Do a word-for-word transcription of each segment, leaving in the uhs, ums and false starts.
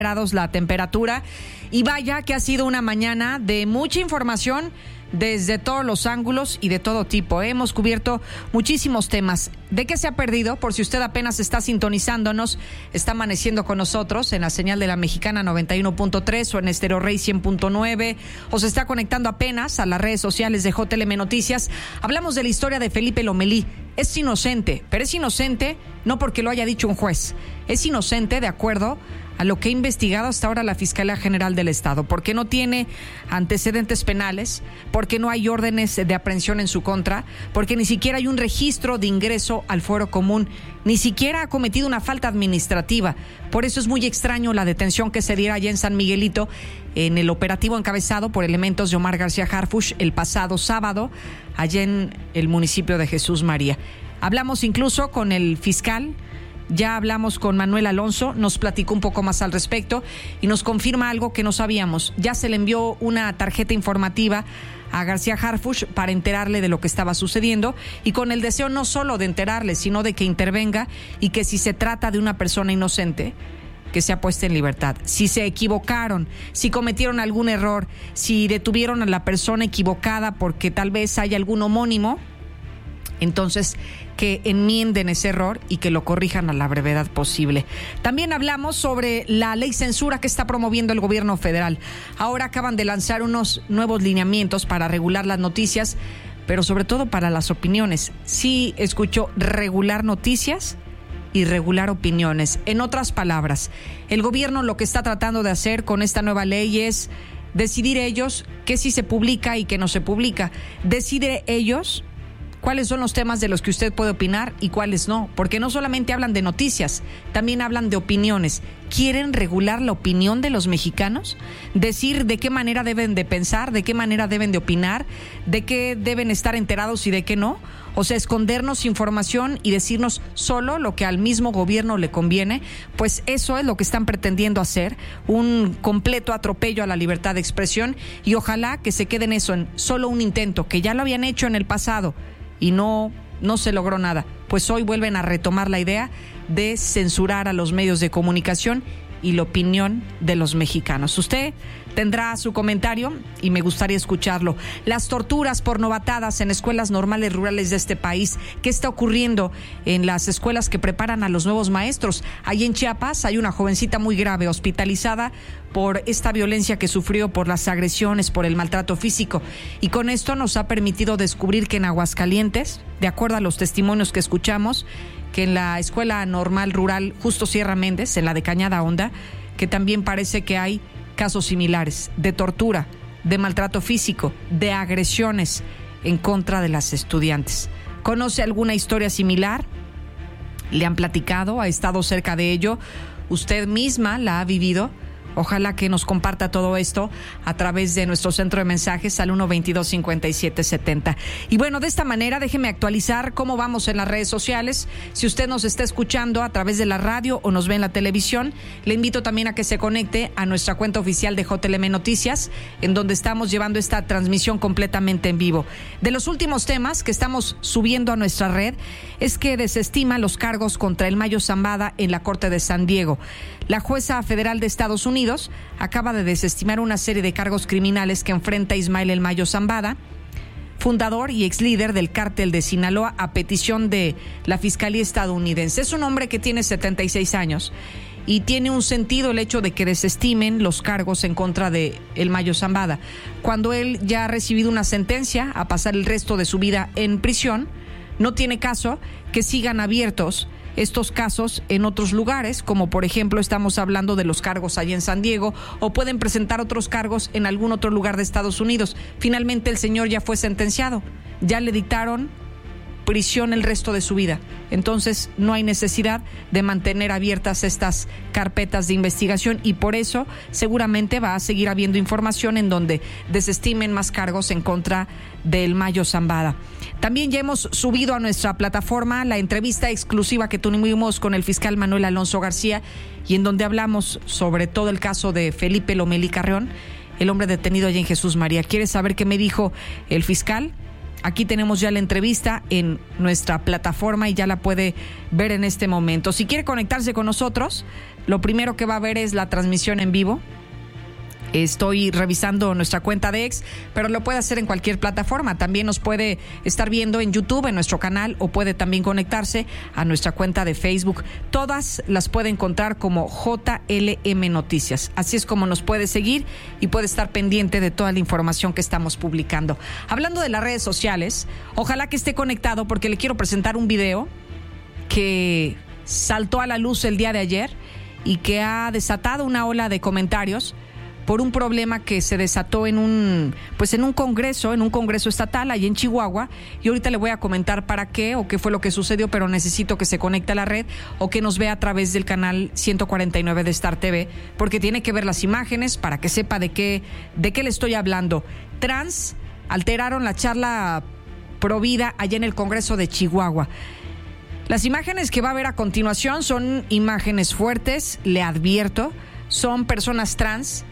grados la temperatura y vaya que ha sido una mañana de mucha información desde todos los ángulos y de todo tipo. Hemos cubierto muchísimos temas. ¿De qué se ha perdido? Por si usted apenas está sintonizándonos, está amaneciendo con nosotros en la señal de la Mexicana noventa y uno punto tres o en Estéreo Rey cien punto nueve, o se está conectando apenas a las redes sociales de J L M Noticias. Hablamos de la historia de Felipe Lomelí. Es inocente, pero es inocente no porque lo haya dicho un juez. Es inocente de acuerdo a lo que ha investigado hasta ahora la Fiscalía General del Estado, porque no tiene antecedentes penales, porque no hay órdenes de aprehensión en su contra, porque ni siquiera hay un registro de ingreso al fuero común, ni siquiera ha cometido una falta administrativa. Por eso es muy extraño la detención que se diera allá en San Miguelito en el operativo encabezado por elementos de Omar García Harfuch el pasado sábado, allá en el municipio de Jesús María. Hablamos incluso con el fiscal. Ya hablamos con Manuel Alonso, nos platicó un poco más al respecto y nos confirma algo que no sabíamos. Ya se le envió una tarjeta informativa a García Harfuch para enterarle de lo que estaba sucediendo y con el deseo no solo de enterarle, sino de que intervenga y que si se trata de una persona inocente, que sea puesta en libertad. Si se equivocaron, si cometieron algún error, si detuvieron a la persona equivocada porque tal vez haya algún homónimo, entonces que enmienden ese error y que lo corrijan a la brevedad posible. También hablamos sobre la ley censura que está promoviendo el gobierno federal. Ahora acaban de lanzar unos nuevos lineamientos para regular las noticias, pero sobre todo para las opiniones. Sí, escucho regular noticias y regular opiniones. En otras palabras, el gobierno lo que está tratando de hacer con esta nueva ley es decidir ellos qué sí se publica y qué no se publica. Decide ellos cuáles son los temas de los que usted puede opinar y cuáles no, porque no solamente hablan de noticias, también hablan de opiniones. ¿Quieren regular la opinión de los mexicanos? Decir de qué manera deben de pensar, de qué manera deben de opinar, de qué deben estar enterados y de qué no. O sea, escondernos información y decirnos solo lo que al mismo gobierno le conviene. Pues eso es lo que están pretendiendo hacer, un completo atropello a la libertad de expresión, y ojalá que se quede en eso, en solo un intento, que ya lo habían hecho en el pasado y no, no se logró nada. Pues hoy vuelven a retomar la idea de censurar a los medios de comunicación y la opinión de los mexicanos. Usted tendrá su comentario y me gustaría escucharlo. Las torturas por novatadas en escuelas normales rurales de este país. ¿Qué está ocurriendo en las escuelas que preparan a los nuevos maestros? Ahí en Chiapas hay una jovencita muy grave, hospitalizada por esta violencia que sufrió, por las agresiones, por el maltrato físico. Y con esto nos ha permitido descubrir que en Aguascalientes, de acuerdo a los testimonios que escuchamos, que en la escuela normal rural Justo Sierra Méndez, en la de Cañada Honda, que también parece que hay casos similares de tortura, de maltrato físico, de agresiones en contra de las estudiantes. ¿Conoce alguna historia similar? ¿Le han platicado? ¿Ha estado cerca de ello? ¿Usted misma la ha vivido? Ojalá que nos comparta todo esto a través de nuestro centro de mensajes al uno veintidós cincuenta y siete setenta. Y bueno, de esta manera déjeme actualizar cómo vamos en las redes sociales. Si usted nos está escuchando a través de la radio o nos ve en la televisión, le invito también a que se conecte a nuestra cuenta oficial de J L M Noticias, en donde estamos llevando esta transmisión completamente en vivo. De los últimos temas que estamos subiendo a nuestra red es que desestima los cargos contra el Mayo Zambada en la Corte de San Diego. La jueza federal de Estados Unidos acaba de desestimar una serie de cargos criminales que enfrenta Ismael El Mayo Zambada, fundador y ex líder del cártel de Sinaloa, a petición de la Fiscalía estadounidense. Es un hombre que tiene setenta y seis años y tiene un sentido el hecho de que desestimen los cargos en contra de El Mayo Zambada, cuando él ya ha recibido una sentencia a pasar el resto de su vida en prisión. No tiene caso que sigan abiertos estos casos en otros lugares, como por ejemplo estamos hablando de los cargos allá en San Diego, o pueden presentar otros cargos en algún otro lugar de Estados Unidos. Finalmente el señor ya fue sentenciado, ya le dictaron prisión el resto de su vida. Entonces no hay necesidad de mantener abiertas estas carpetas de investigación y por eso seguramente va a seguir habiendo información en donde desestimen más cargos en contra del Mayo Zambada. También ya hemos subido a nuestra plataforma la entrevista exclusiva que tuvimos con el fiscal Manuel Alonso García y en donde hablamos sobre todo el caso de Felipe Lomelí Carrión, el hombre detenido allá en Jesús María. ¿Quieres saber qué me dijo el fiscal? aquí tenemos ya la entrevista en nuestra plataforma y ya la puede ver en este momento. Si quiere conectarse con nosotros, lo primero que va a ver es la transmisión en vivo. Estoy revisando nuestra cuenta de X, pero lo puede hacer en cualquier plataforma. También nos puede estar viendo en YouTube, en nuestro canal, o puede también conectarse a nuestra cuenta de Facebook. Todas las puede encontrar como J L M Noticias. Así es como nos puede seguir y puede estar pendiente de toda la información que estamos publicando. Hablando de las redes sociales, ojalá que esté conectado porque le quiero presentar un video que saltó a la luz el día de ayer y que ha desatado una ola de comentarios por un problema que se desató en un pues en un congreso, en un congreso estatal ahí en Chihuahua, y ahorita le voy a comentar para qué o qué fue lo que sucedió, pero necesito que se conecte a la red o que nos vea a través del canal ciento cuarenta y nueve de Star T V, porque tiene que ver las imágenes para que sepa de qué de qué le estoy hablando. Trans alteraron la charla Provida allá en el Congreso de Chihuahua. Las imágenes que va a ver a continuación son imágenes fuertes, le advierto, son personas trans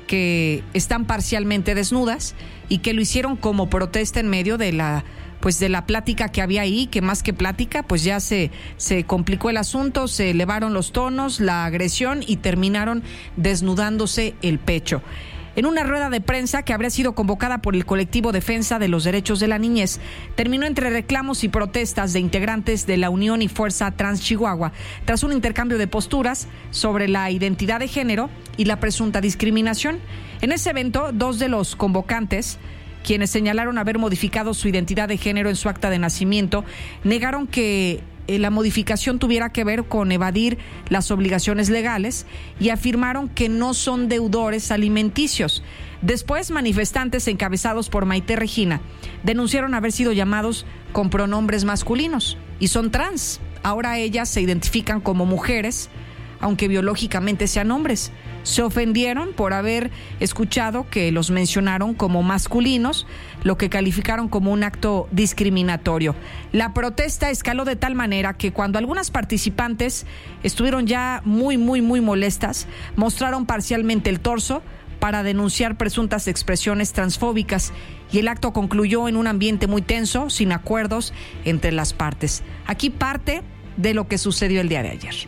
que están parcialmente desnudas y que lo hicieron como protesta en medio de la pues de la plática que había ahí, que más que plática, pues ya se, se complicó el asunto, se elevaron los tonos, la agresión y terminaron desnudándose el pecho. En una rueda de prensa que habría sido convocada por el colectivo Defensa de los Derechos de la Niñez, terminó entre reclamos y protestas de integrantes de la Unión y Fuerza Trans Chihuahua, tras un intercambio de posturas sobre la identidad de género y la presunta discriminación. En ese evento, dos de los convocantes, quienes señalaron haber modificado su identidad de género en su acta de nacimiento, negaron que la modificación tuviera que ver con evadir las obligaciones legales y afirmaron que no son deudores alimenticios. Después, manifestantes encabezados por Maite Regina denunciaron haber sido llamados con pronombres masculinos y son trans. Ahora ellas se identifican como mujeres, aunque biológicamente sean hombres. Se ofendieron por haber escuchado que los mencionaron como masculinos, lo que calificaron como un acto discriminatorio. La protesta escaló de tal manera que cuando algunas participantes estuvieron ya muy, muy, muy molestas, mostraron parcialmente el torso para denunciar presuntas expresiones transfóbicas, y el acto concluyó en un ambiente muy tenso, sin acuerdos entre las partes. Aquí parte de lo que sucedió el día de ayer.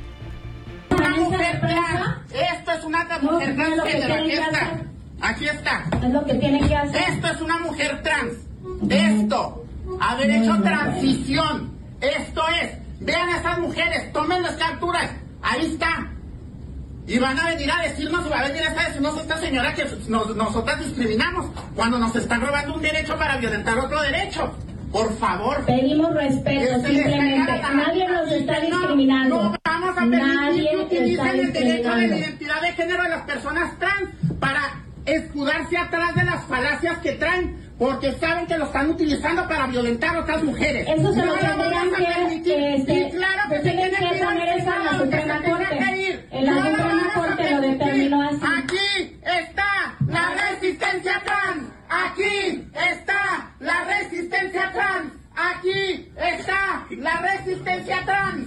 Una mujer trans. Esto es una mujer transgénero. Aquí está. Aquí está. Es lo que tiene que hacer. Esto es una mujer trans. Esto. Haber hecho transición. Esto es. Vean a esas mujeres. Tomen las capturas. Ahí está. Y van a venir a decirnos, va a venir a decirnos esta señora que nos, nosotras discriminamos cuando nos están robando un derecho para violentar otro derecho. Por favor. Pedimos respeto, simplemente. Nadie nos está discriminando. No, no vamos a permitir Nadie que utilicen el derecho de la discriminando. identidad de género de las personas trans para escudarse atrás de las falacias que traen, porque saben que lo están utilizando para violentar a otras mujeres. Eso se no lo tendrían vamos a que, permitir. que, este, Y claro que se tienen tiene que que ir poner al eso en la Senado, que Suprema se tenga Corte. que ir. En la No lo Suprema vamos a Corte lo permitir. determinó así. Aquí está la resistencia trans. Aquí está la resistencia trans. Aquí está la resistencia trans.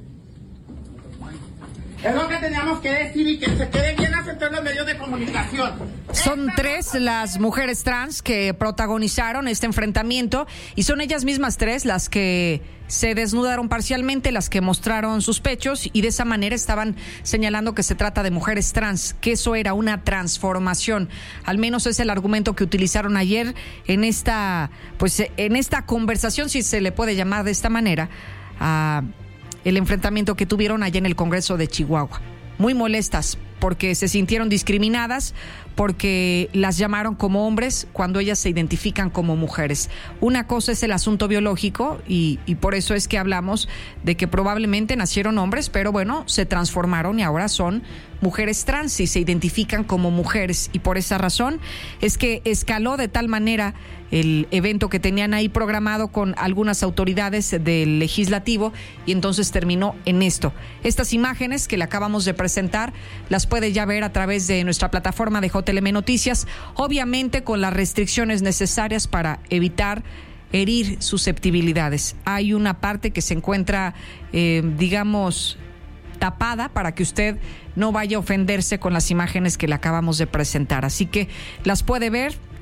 Es lo que teníamos que decir y que se quede bien aceptado en los medios de comunicación. Son tres las mujeres trans que protagonizaron este enfrentamiento y son ellas mismas tres las que se desnudaron parcialmente, las que mostraron sus pechos y de esa manera estaban señalando que se trata de mujeres trans, que eso era una transformación. Al menos es el argumento que utilizaron ayer en esta, pues, en esta conversación, si se le puede llamar de esta manera, a el enfrentamiento que tuvieron allá en el Congreso de Chihuahua. Muy molestas porque se sintieron discriminadas, porque las llamaron como hombres cuando ellas se identifican como mujeres. Una cosa es el asunto biológico y, y por eso es que hablamos de que probablemente nacieron hombres, pero bueno, se transformaron y ahora son mujeres trans y se identifican como mujeres, y por esa razón es que escaló de tal manera el evento que tenían ahí programado con algunas autoridades del legislativo y entonces terminó en esto. Estas imágenes que le acabamos de presentar las puede ya ver a través de nuestra plataforma de J L M Noticias, obviamente con las restricciones necesarias para evitar herir susceptibilidades. Hay una parte que se encuentra, eh, digamos, tapada para que usted no vaya a ofenderse con las imágenes que le acabamos de presentar. Así que las puede ver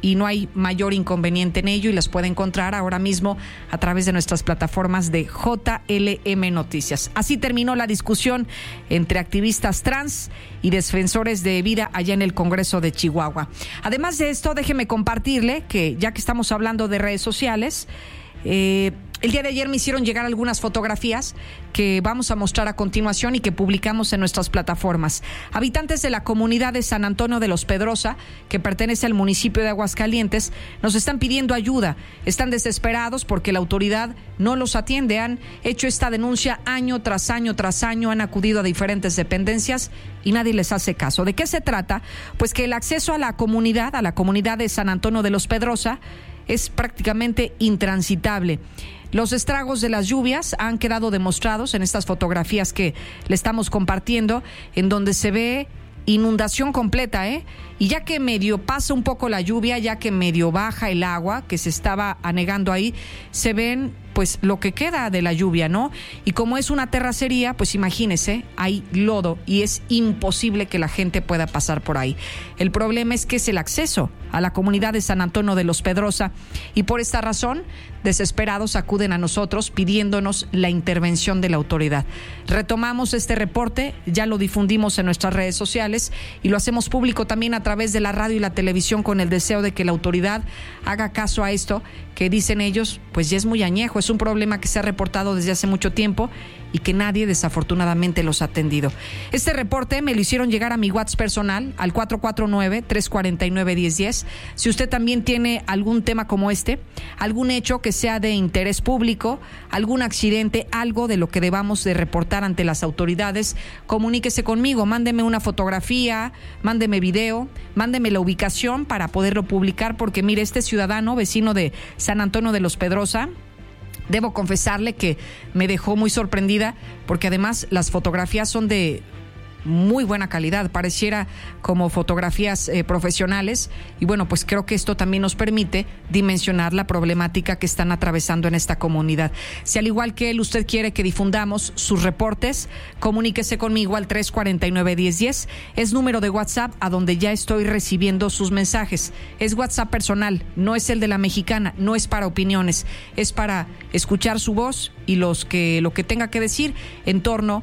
y no hay mayor inconveniente en ello, y las puede encontrar ahora mismo a través de nuestras plataformas de J L M Noticias. Así terminó la discusión entre activistas trans y defensores de vida allá en el Congreso de Chihuahua. Además de esto, déjeme compartirle que ya que estamos hablando de redes sociales, eh, el día de ayer me hicieron llegar algunas fotografías que vamos a mostrar a continuación y que publicamos en nuestras plataformas. Habitantes de la comunidad de San Antonio de los Pedrosa, que pertenece al municipio de Aguascalientes, nos están pidiendo ayuda. Están desesperados porque la autoridad no los atiende. Han hecho esta denuncia año tras año tras año, han acudido a diferentes dependencias y nadie les hace caso. ¿De qué se trata? Pues que el acceso a la comunidad, a la comunidad de San Antonio de los Pedrosa, es prácticamente intransitable. Los estragos de las lluvias han quedado demostrados en estas fotografías que le estamos compartiendo, en donde se ve inundación completa, ¿eh? Y ya que medio pasa un poco la lluvia, ya que medio baja el agua que se estaba anegando ahí, se ven pues lo que queda de la lluvia, ¿no? Y como es una terracería, pues imagínese, hay lodo y es imposible que la gente pueda pasar por ahí. El problema es que es el acceso a la comunidad de San Antonio de los Pedrosa, y por esta razón, desesperados acuden a nosotros pidiéndonos la intervención de la autoridad. Retomamos este reporte, ya lo difundimos en nuestras redes sociales y lo hacemos público también a través de la radio y la televisión, con el deseo de que la autoridad haga caso a esto, que dicen ellos, pues ya es muy añejo, es un problema que se ha reportado desde hace mucho tiempo y que nadie desafortunadamente los ha atendido. Este reporte me lo hicieron llegar a mi WhatsApp personal, al cuatro cuatro nueve, tres cuatro nueve, uno cero uno cero. Si usted también tiene algún tema como este, algún hecho que sea de interés público, algún accidente, algo de lo que debamos de reportar ante las autoridades, comuníquese conmigo, mándeme una fotografía, mándeme video, mándeme la ubicación para poderlo publicar, porque mire, este ciudadano vecino de San Antonio de los Pedrosa, debo confesarle que me dejó muy sorprendida, porque además las fotografías son de muy buena calidad, pareciera como fotografías eh, profesionales, y bueno, pues creo que esto también nos permite dimensionar la problemática que están atravesando en esta comunidad. Si al igual que él usted quiere que difundamos sus reportes, comuníquese conmigo al tres cuatro nueve, uno cero uno cero, es número de WhatsApp a donde ya estoy recibiendo sus mensajes. Es WhatsApp personal, no es el de la Mexicana, no es para opiniones, es para escuchar su voz y los que lo que tenga que decir en torno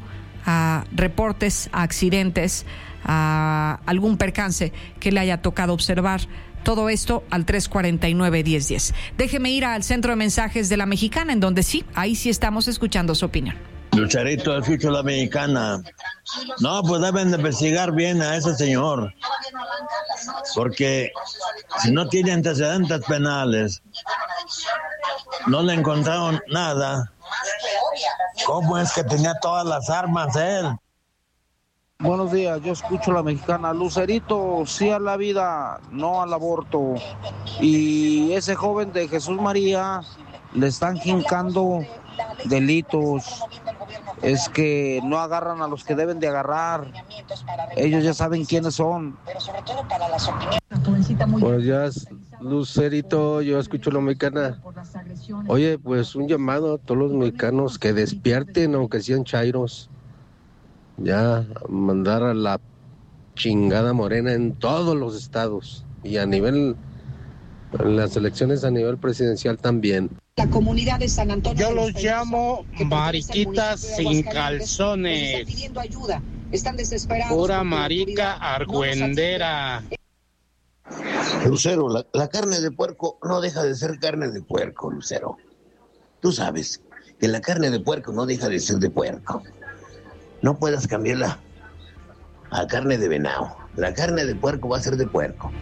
a reportes, a accidentes, a algún percance que le haya tocado observar. Todo esto al tres cuatro nueve, uno cero uno cero. Déjeme ir al centro de mensajes de la Mexicana, en donde sí, ahí sí estamos escuchando su opinión. Lucerito, escucho la Mexicana. No, pues deben de investigar bien a ese señor, porque si no tiene antecedentes penales, no le encontraron nada. ¿Cómo es que tenía todas las armas él? Buenos días, yo escucho la Mexicana. Lucerito, sí a la vida, no al aborto. Y ese joven de Jesús María le están jincando delitos. Es que no agarran a los que deben de agarrar. Ellos ya saben quiénes son. Buenos días, Lucerito, yo escucho la Mexicana. Oye, pues un llamado a todos los mexicanos que despierten, aunque sean chairos. Ya, mandar a la chingada Morena en todos los estados. Y a nivel, en las elecciones a nivel presidencial también. La comunidad de San Antonio. Yo los llamo mariquitas sin calzones. Están pidiendo ayuda, están desesperados. Pura marica argüendera. Lucero, la, la carne de puerco no deja de ser carne de puerco, Lucero. Tú sabes que la carne de puerco no deja de ser de puerco. No puedas cambiarla a carne de venado. La carne de puerco va a ser de puerco.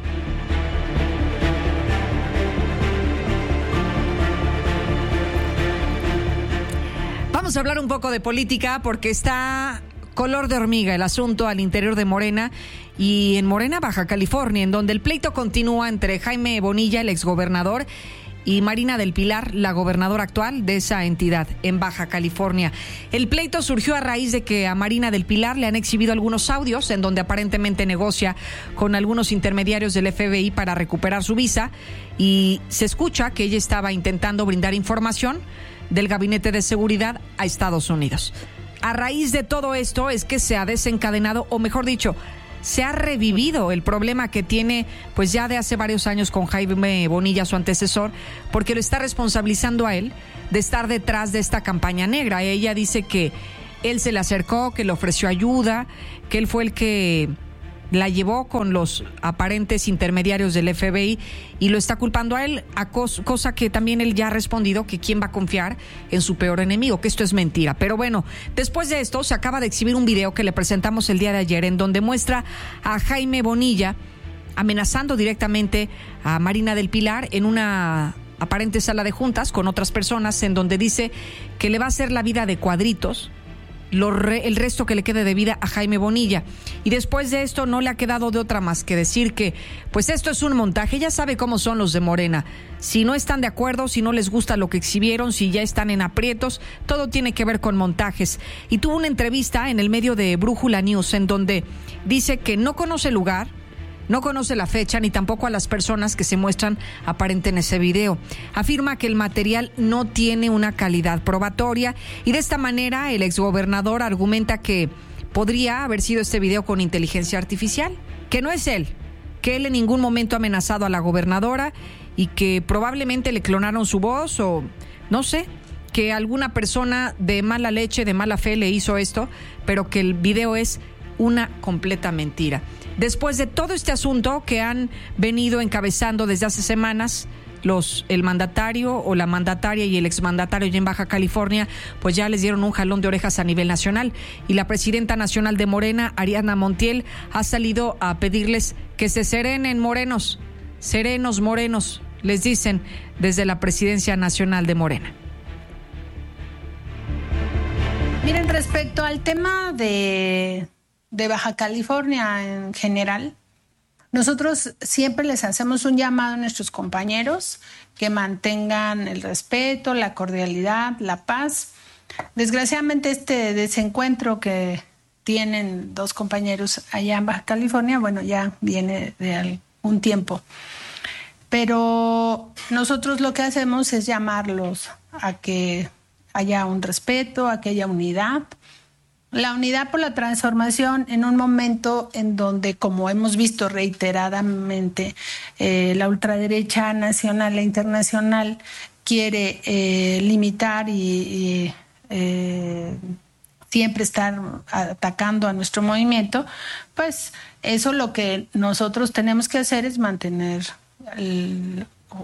Vamos a hablar un poco de política, porque está color de hormiga el asunto al interior de Morena y en Morena, Baja California, en donde el pleito continúa entre Jaime Bonilla, el exgobernador, y Marina del Pilar, la gobernadora actual de esa entidad en Baja California. El pleito surgió a raíz de que a Marina del Pilar le han exhibido algunos audios en donde aparentemente negocia con algunos intermediarios del F B I para recuperar su visa, y se escucha que ella estaba intentando brindar información del Gabinete de Seguridad a Estados Unidos. A raíz de todo esto es que se ha desencadenado, o mejor dicho, se ha revivido el problema que tiene pues ya de hace varios años con Jaime Bonilla, su antecesor, porque lo está responsabilizando a él de estar detrás de esta campaña negra. Ella dice que él se le acercó, que le ofreció ayuda, que él fue el que la llevó con los aparentes intermediarios del F B I y lo está culpando a él, a cos, cosa que también él ya ha respondido que quién va a confiar en su peor enemigo, que esto es mentira. Pero bueno, después de esto se acaba de exhibir un video que le presentamos el día de ayer en donde muestra a Jaime Bonilla amenazando directamente a Marina del Pilar en una aparente sala de juntas con otras personas, en donde dice que le va a hacer la vida de cuadritos, Lo re, el resto que le quede de vida a Jaime Bonilla. Y después de esto no le ha quedado de otra más que decir que pues esto es un montaje. Ya sabe cómo son los de Morena. Si no están de acuerdo, si no les gusta lo que exhibieron, si ya están en aprietos, todo tiene que ver con montajes. Y tuvo una entrevista en el medio de Brújula News en donde dice que no conoce el lugar, no conoce la fecha ni tampoco a las personas que se muestran aparente en ese video. Afirma que el material no tiene una calidad probatoria y de esta manera el exgobernador argumenta que podría haber sido este video con inteligencia artificial, que no es él, que él en ningún momento ha amenazado a la gobernadora y que probablemente le clonaron su voz o no sé, que alguna persona de mala leche, de mala fe le hizo esto, pero que el video es una completa mentira. Después de todo este asunto que han venido encabezando desde hace semanas los el mandatario o la mandataria y el exmandatario allá en Baja California, pues ya les dieron un jalón de orejas a nivel nacional y la presidenta nacional de Morena, Ariadna Montiel, ha salido a pedirles que se serenen, morenos, serenos, morenos, les dicen desde la presidencia nacional de Morena. Miren, respecto al tema de... de Baja California en general, nosotros siempre les hacemos un llamado a nuestros compañeros que mantengan el respeto, la cordialidad, la paz. Desgraciadamente este desencuentro que tienen dos compañeros allá en Baja California, bueno, ya viene de algún tiempo. Pero nosotros lo que hacemos es llamarlos a que haya un respeto, a que haya unidad. La unidad por la transformación en un momento en donde, como hemos visto reiteradamente, eh, la ultraderecha nacional e internacional quiere eh, limitar y, y eh, siempre estar atacando a nuestro movimiento, pues eso lo que nosotros tenemos que hacer es mantener el,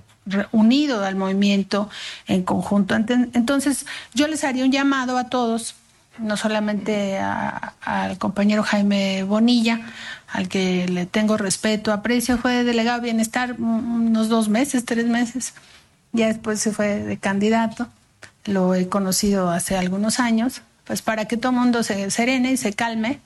unido al movimiento en conjunto. Entonces, yo les haría un llamado a todos, no solamente a, al compañero Jaime Bonilla, al que le tengo respeto, aprecio, fue delegado de Bienestar unos dos meses, tres meses, ya después se fue de candidato, lo he conocido hace algunos años, pues para que todo el mundo se serene y se calme,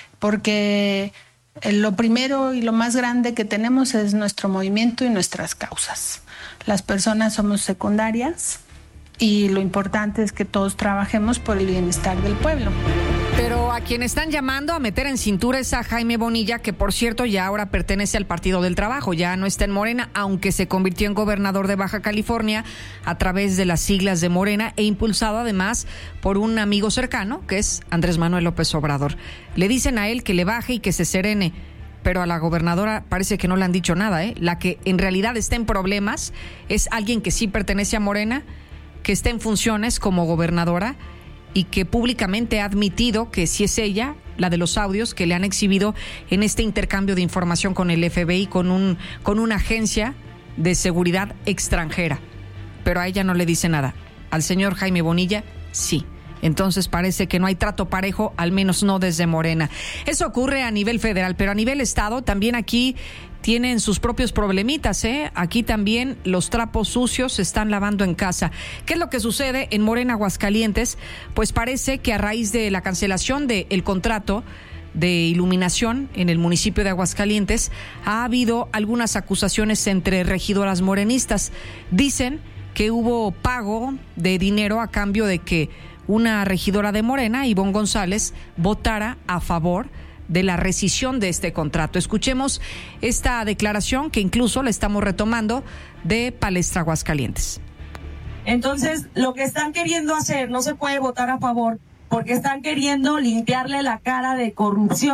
porque lo primero y lo más grande que tenemos es nuestro movimiento y nuestras causas. Las personas somos secundarias, y lo importante es que todos trabajemos por el bienestar del pueblo. Pero a quien están llamando a meter en cintura es a Jaime Bonilla, que por cierto ya ahora pertenece al Partido del Trabajo, ya no está en Morena, aunque se convirtió en gobernador de Baja California a través de las siglas de Morena e impulsado además por un amigo cercano que es Andrés Manuel López Obrador. Le dicen a él que le baje y que se serene, pero a la gobernadora parece que no le han dicho nada, ¿eh? La que en realidad está en problemas es alguien que sí pertenece a Morena, que está en funciones como gobernadora y que públicamente ha admitido que sí es ella, la de los audios que le han exhibido en este intercambio de información con el F B I, con un con una agencia de seguridad extranjera. Pero a ella no le dice nada. Al señor Jaime Bonilla, sí. Entonces parece que no hay trato parejo, al menos no desde Morena. Eso ocurre a nivel federal, pero a nivel estado también aquí tienen sus propios problemitas, ¿eh? Aquí también los trapos sucios se están lavando en casa. ¿Qué es lo que sucede en Morena, Aguascalientes? Pues parece que a raíz de la cancelación del contrato de iluminación en el municipio de Aguascalientes, ha habido algunas acusaciones entre regidoras morenistas. Dicen que hubo pago de dinero a cambio de que una regidora de Morena, Ivonne González, votara a favor de la rescisión de este contrato. Escuchemos esta declaración que incluso la estamos retomando de Palestra Aguascalientes. Entonces, lo que están queriendo hacer no se puede votar a favor porque están queriendo limpiarle la cara de corrupción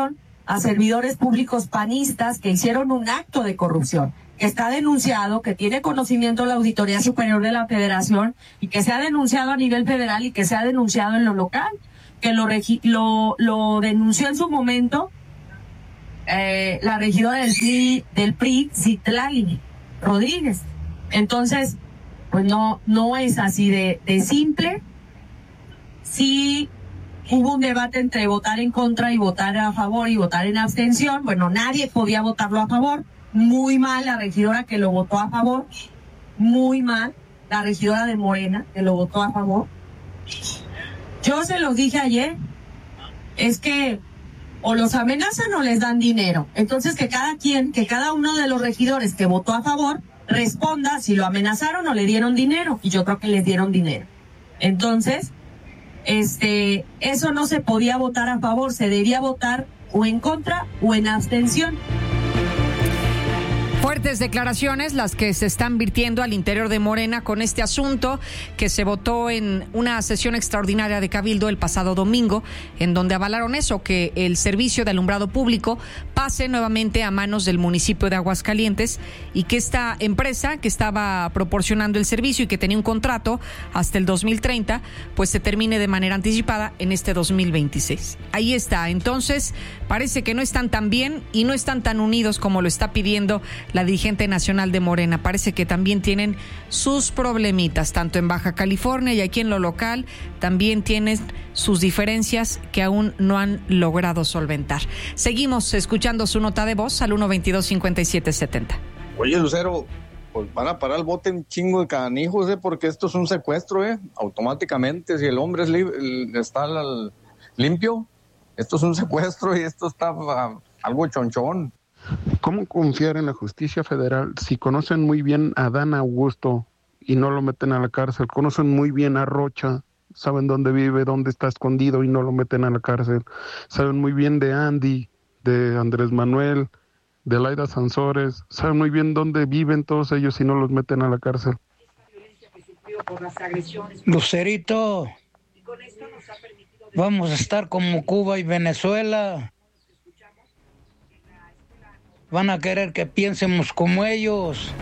a servidores públicos panistas que hicieron un acto de corrupción, que está denunciado, que tiene conocimiento la Auditoría Superior de la Federación y que se ha denunciado a nivel federal y que se ha denunciado en lo local, que lo regi- lo, lo denunció en su momento eh, la regidora del P R I, del P R I, Citlali Rodríguez. Entonces, pues no, no es así de, de simple. Sí hubo un debate entre votar en contra y votar a favor y votar en abstención. Bueno, nadie podía votarlo a favor. Muy mal la regidora que lo votó a favor. Muy mal la regidora de Morena que lo votó a favor. Yo se los dije ayer. Es que o los amenazan o les dan dinero. Entonces que cada quien, que cada uno de los regidores que votó a favor responda si lo amenazaron o le dieron dinero. Y yo creo que les dieron dinero. Entonces, este, eso no se podía votar a favor, se debía votar o en contra o en abstención. Fuertes declaraciones las que se están virtiendo al interior de Morena con este asunto que se votó en una sesión extraordinaria de Cabildo el pasado domingo, en donde avalaron eso, que el servicio de alumbrado público pase nuevamente a manos del municipio de Aguascalientes y que esta empresa que estaba proporcionando el servicio y que tenía un contrato hasta el dos mil treinta, pues se termine de manera anticipada en este dos mil veintiséis. Ahí está. Entonces, parece que no están tan bien y no están tan unidos como lo está pidiendo la dirigente nacional de Morena. Parece que también tienen sus problemitas, tanto en Baja California y aquí en lo local, también tienen sus diferencias que aún no han logrado solventar. Seguimos escuchando su nota de voz al uno veintidós cincuenta y siete setenta. Oye, Lucero, pues van a parar el bote un chingo de canijos, ¿eh? Porque esto es un secuestro, ¿eh? Automáticamente, si el hombre es li- está al, limpio, esto es un secuestro y esto está uh, algo chonchón. ¿Cómo confiar en la justicia federal si conocen muy bien a Dan Augusto y no lo meten a la cárcel? Conocen muy bien a Rocha, saben dónde vive, dónde está escondido y no lo meten a la cárcel. Saben muy bien de Andy, de Andrés Manuel, de Laida Sansores, saben muy bien dónde viven todos ellos y no los meten a la cárcel. Lucerito, vamos a estar como Cuba y Venezuela. Van a querer que piensemos como ellos.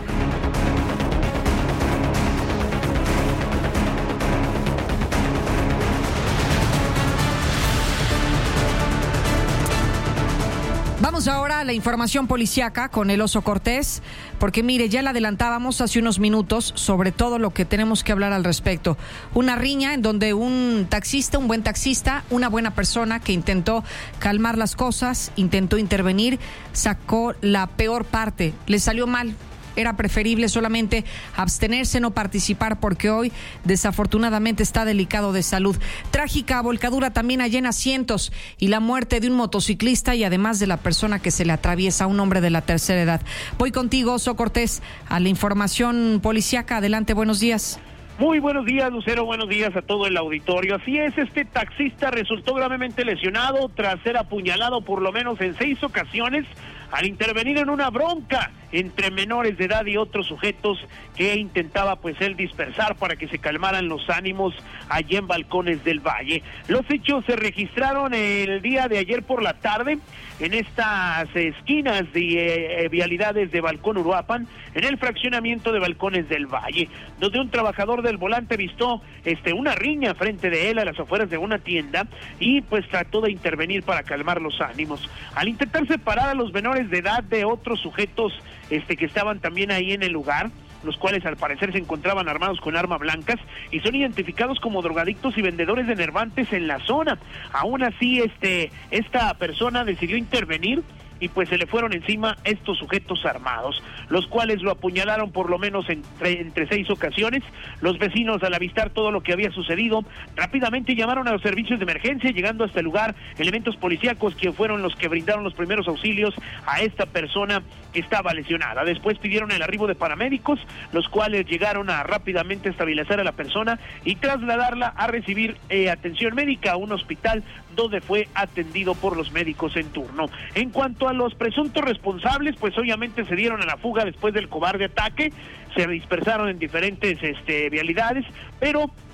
Vamos ahora a la información policíaca con el Oso Cortés, porque mire, ya la adelantábamos hace unos minutos sobre todo lo que tenemos que hablar al respecto. Una riña en donde un taxista, un buen taxista, una buena persona que intentó calmar las cosas, intentó intervenir, sacó la peor parte, le salió mal. Era preferible solamente abstenerse, no participar, porque hoy desafortunadamente está delicado de salud. Trágica volcadura también allá en Asientos y la muerte de un motociclista y además de la persona que se le atraviesa, un hombre de la tercera edad. Voy contigo, Oso Cortés, a la información policíaca. Adelante, buenos días. Muy buenos días, Lucero, buenos días a todo el auditorio. Así es, este taxista resultó gravemente lesionado tras ser apuñalado por lo menos en seis ocasiones al intervenir en una bronca entre menores de edad y otros sujetos que intentaba pues él dispersar para que se calmaran los ánimos allí en Balcones del Valle. Los hechos se registraron el día de ayer por la tarde en estas esquinas de eh, vialidades de Balcón Uruapan, en el fraccionamiento de Balcones del Valle, donde un trabajador del volante vistó este, una riña frente de él a las afueras de una tienda y pues trató de intervenir para calmar los ánimos. Al intentar separar a los menores de edad de otros sujetos este, que estaban también ahí en el lugar, los cuales al parecer se encontraban armados con armas blancas y son identificados como drogadictos y vendedores de nervantes en la zona. Aún así, este, esta persona decidió intervenir y pues se le fueron encima estos sujetos armados, los cuales lo apuñalaron por lo menos entre, entre seis ocasiones. Los vecinos, al avistar todo lo que había sucedido, rápidamente llamaron a los servicios de emergencia, llegando hasta el lugar elementos policíacos que fueron los que brindaron los primeros auxilios a esta persona que estaba lesionada. Después pidieron el arribo de paramédicos, los cuales llegaron a rápidamente estabilizar a la persona y trasladarla a recibir eh, atención médica a un hospital donde fue atendido por los médicos en turno. En cuanto a los presuntos responsables, pues obviamente se dieron a la fuga después del cobarde ataque, se dispersaron en diferentes este, vialidades, pero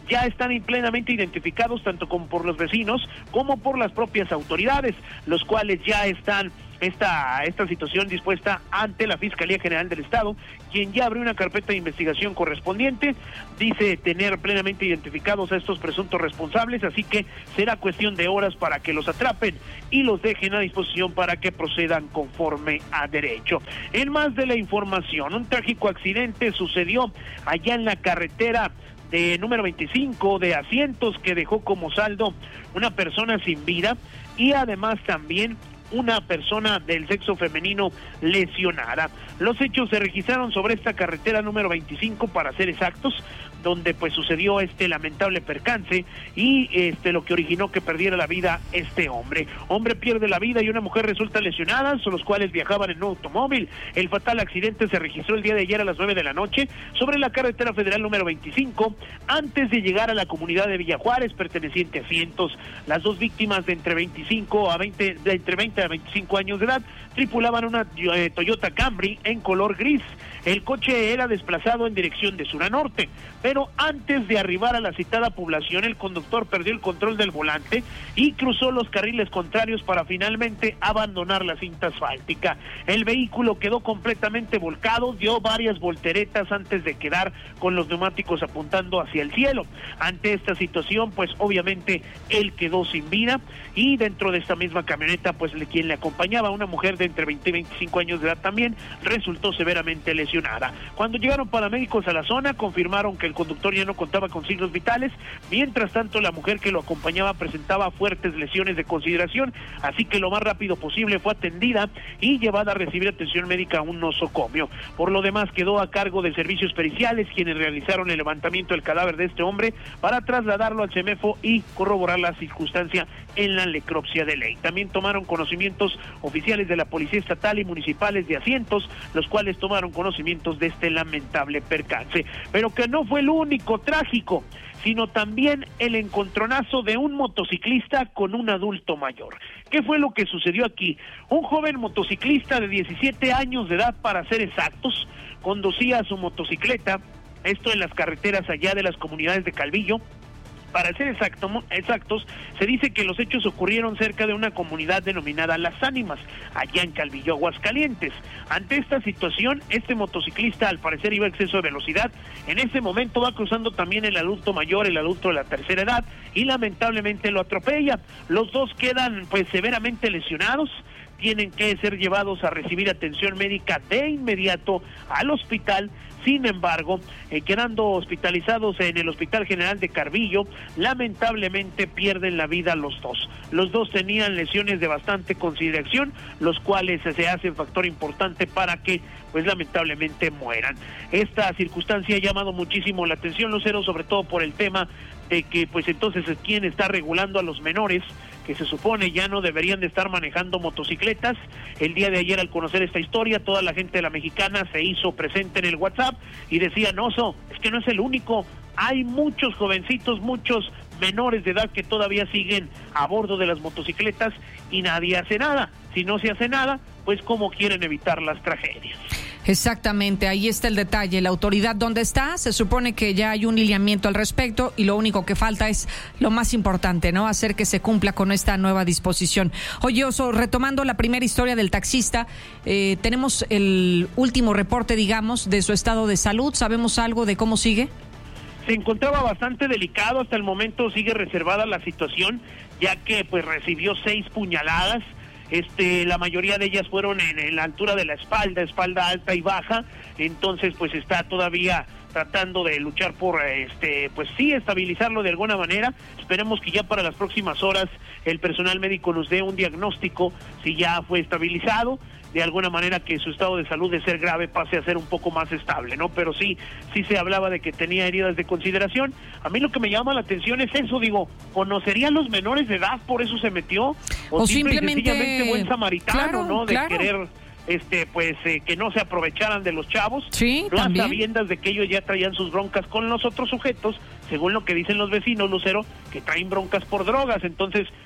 ya están plenamente identificados tanto como por los vecinos como por las propias autoridades, los cuales ya están esta esta situación dispuesta ante la Fiscalía General del Estado, quien ya abrió una carpeta de investigación correspondiente. Dice tener plenamente identificados a estos presuntos responsables, así que será cuestión de horas para que los atrapen y los dejen a disposición para que procedan conforme a derecho. En más de la información, un trágico accidente sucedió allá en la carretera de número veinticinco de Asientos, que dejó como saldo una persona sin vida y además también una persona del sexo femenino lesionada. Los hechos se registraron sobre esta carretera número veinticinco, para ser exactos, donde pues sucedió este lamentable percance y este lo que originó que perdiera la vida este hombre. Hombre pierde la vida y una mujer resulta lesionada, son los cuales viajaban en un automóvil. El fatal accidente se registró el día de ayer a las nueve de la noche sobre la carretera federal número veinticinco, antes de llegar a la comunidad de Villa Juárez, perteneciente a Asientos. Las dos víctimas de entre veinticinco a veinte, de entre veinte a veinticinco años de edad, tripulaban una eh, Toyota Camry en color gris. El coche era desplazado en dirección de sur a norte, pero antes de arribar a la citada población, el conductor perdió el control del volante y cruzó los carriles contrarios para finalmente abandonar la cinta asfáltica. El vehículo quedó completamente volcado, dio varias volteretas antes de quedar con los neumáticos apuntando hacia el cielo. Ante esta situación, pues obviamente él quedó sin vida, y dentro de esta misma camioneta, pues quien le acompañaba, una mujer de entre veinte y veinticinco años de edad, también resultó severamente lesionada. Cuando llegaron paramédicos a la zona, confirmaron que el conductor ya no contaba con signos vitales. Mientras tanto, la mujer que lo acompañaba presentaba fuertes lesiones de consideración, así que lo más rápido posible fue atendida y llevada a recibir atención médica a un nosocomio. Por lo demás, quedó a cargo de servicios periciales, quienes realizaron el levantamiento del cadáver de este hombre para trasladarlo al CEMEFO y corroborar la circunstancia en la necropsia de ley. También tomaron conocimientos oficiales de la Policía Estatal y municipales de Asientos, los cuales tomaron conocimientos de este lamentable percance. Pero que no fue el único trágico, sino también el encontronazo de un motociclista con un adulto mayor. ¿Qué fue lo que sucedió aquí? Un joven motociclista de diecisiete años de edad, para ser exactos, conducía su motocicleta, esto en las carreteras allá de las comunidades de Calvillo. Para ser exacto, exactos, se dice que los hechos ocurrieron cerca de una comunidad denominada Las Ánimas, allá en Calvillo, Aguascalientes. Ante esta situación, este motociclista al parecer iba a exceso de velocidad. En ese momento va cruzando también el adulto mayor, el adulto de la tercera edad, y lamentablemente lo atropella. Los dos quedan pues severamente lesionados. Tienen que ser llevados a recibir atención médica de inmediato al hospital. Sin embargo, eh, quedando hospitalizados en el Hospital General de Calvillo, lamentablemente pierden la vida los dos. Los dos tenían lesiones de bastante consideración, los cuales se hacen factor importante para que, pues lamentablemente, mueran. Esta circunstancia ha llamado muchísimo la atención, Lucero, sobre todo por el tema de que, pues entonces, ¿quién está regulando a los menores que se supone ya no deberían de estar manejando motocicletas? El día de ayer, al conocer esta historia, toda la gente de la Mexicana se hizo presente en el WhatsApp y decía, no, so, es que no es el único, hay muchos jovencitos, muchos menores de edad que todavía siguen a bordo de las motocicletas y nadie hace nada. Si no se hace nada, pues ¿cómo quieren evitar las tragedias? Exactamente, ahí está el detalle. La autoridad, ¿dónde está? Se supone que ya hay un lineamiento al respecto y lo único que falta es lo más importante, ¿no? Hacer que se cumpla con esta nueva disposición. Oye, Oso, retomando la primera historia del taxista, eh, tenemos el último reporte, digamos, de su estado de salud. ¿Sabemos algo de cómo sigue? Se encontraba bastante delicado, hasta el momento sigue reservada la situación, ya que pues recibió seis puñaladas. Este, la mayoría de ellas fueron en, en la altura de la espalda, espalda alta y baja, entonces pues está todavía tratando de luchar por, este, pues sí, estabilizarlo de alguna manera. Esperemos que ya para las próximas horas el personal médico nos dé un diagnóstico si ya fue estabilizado, de alguna manera que su estado de salud, de ser grave, pase a ser un poco más estable, ¿no? Pero sí, sí se hablaba de que tenía heridas de consideración. A mí lo que me llama la atención es eso, digo, ¿conocería a los menores de edad, por eso se metió? O, o simple simplemente... y sencillamente buen samaritano, claro, ¿no? De claro. querer... este pues eh, que no se aprovecharan de los chavos, sí, no a también. sabiendas de que ellos ya traían sus broncas con los otros sujetos, según lo que dicen los vecinos, Lucero, que traen broncas por drogas. Entonces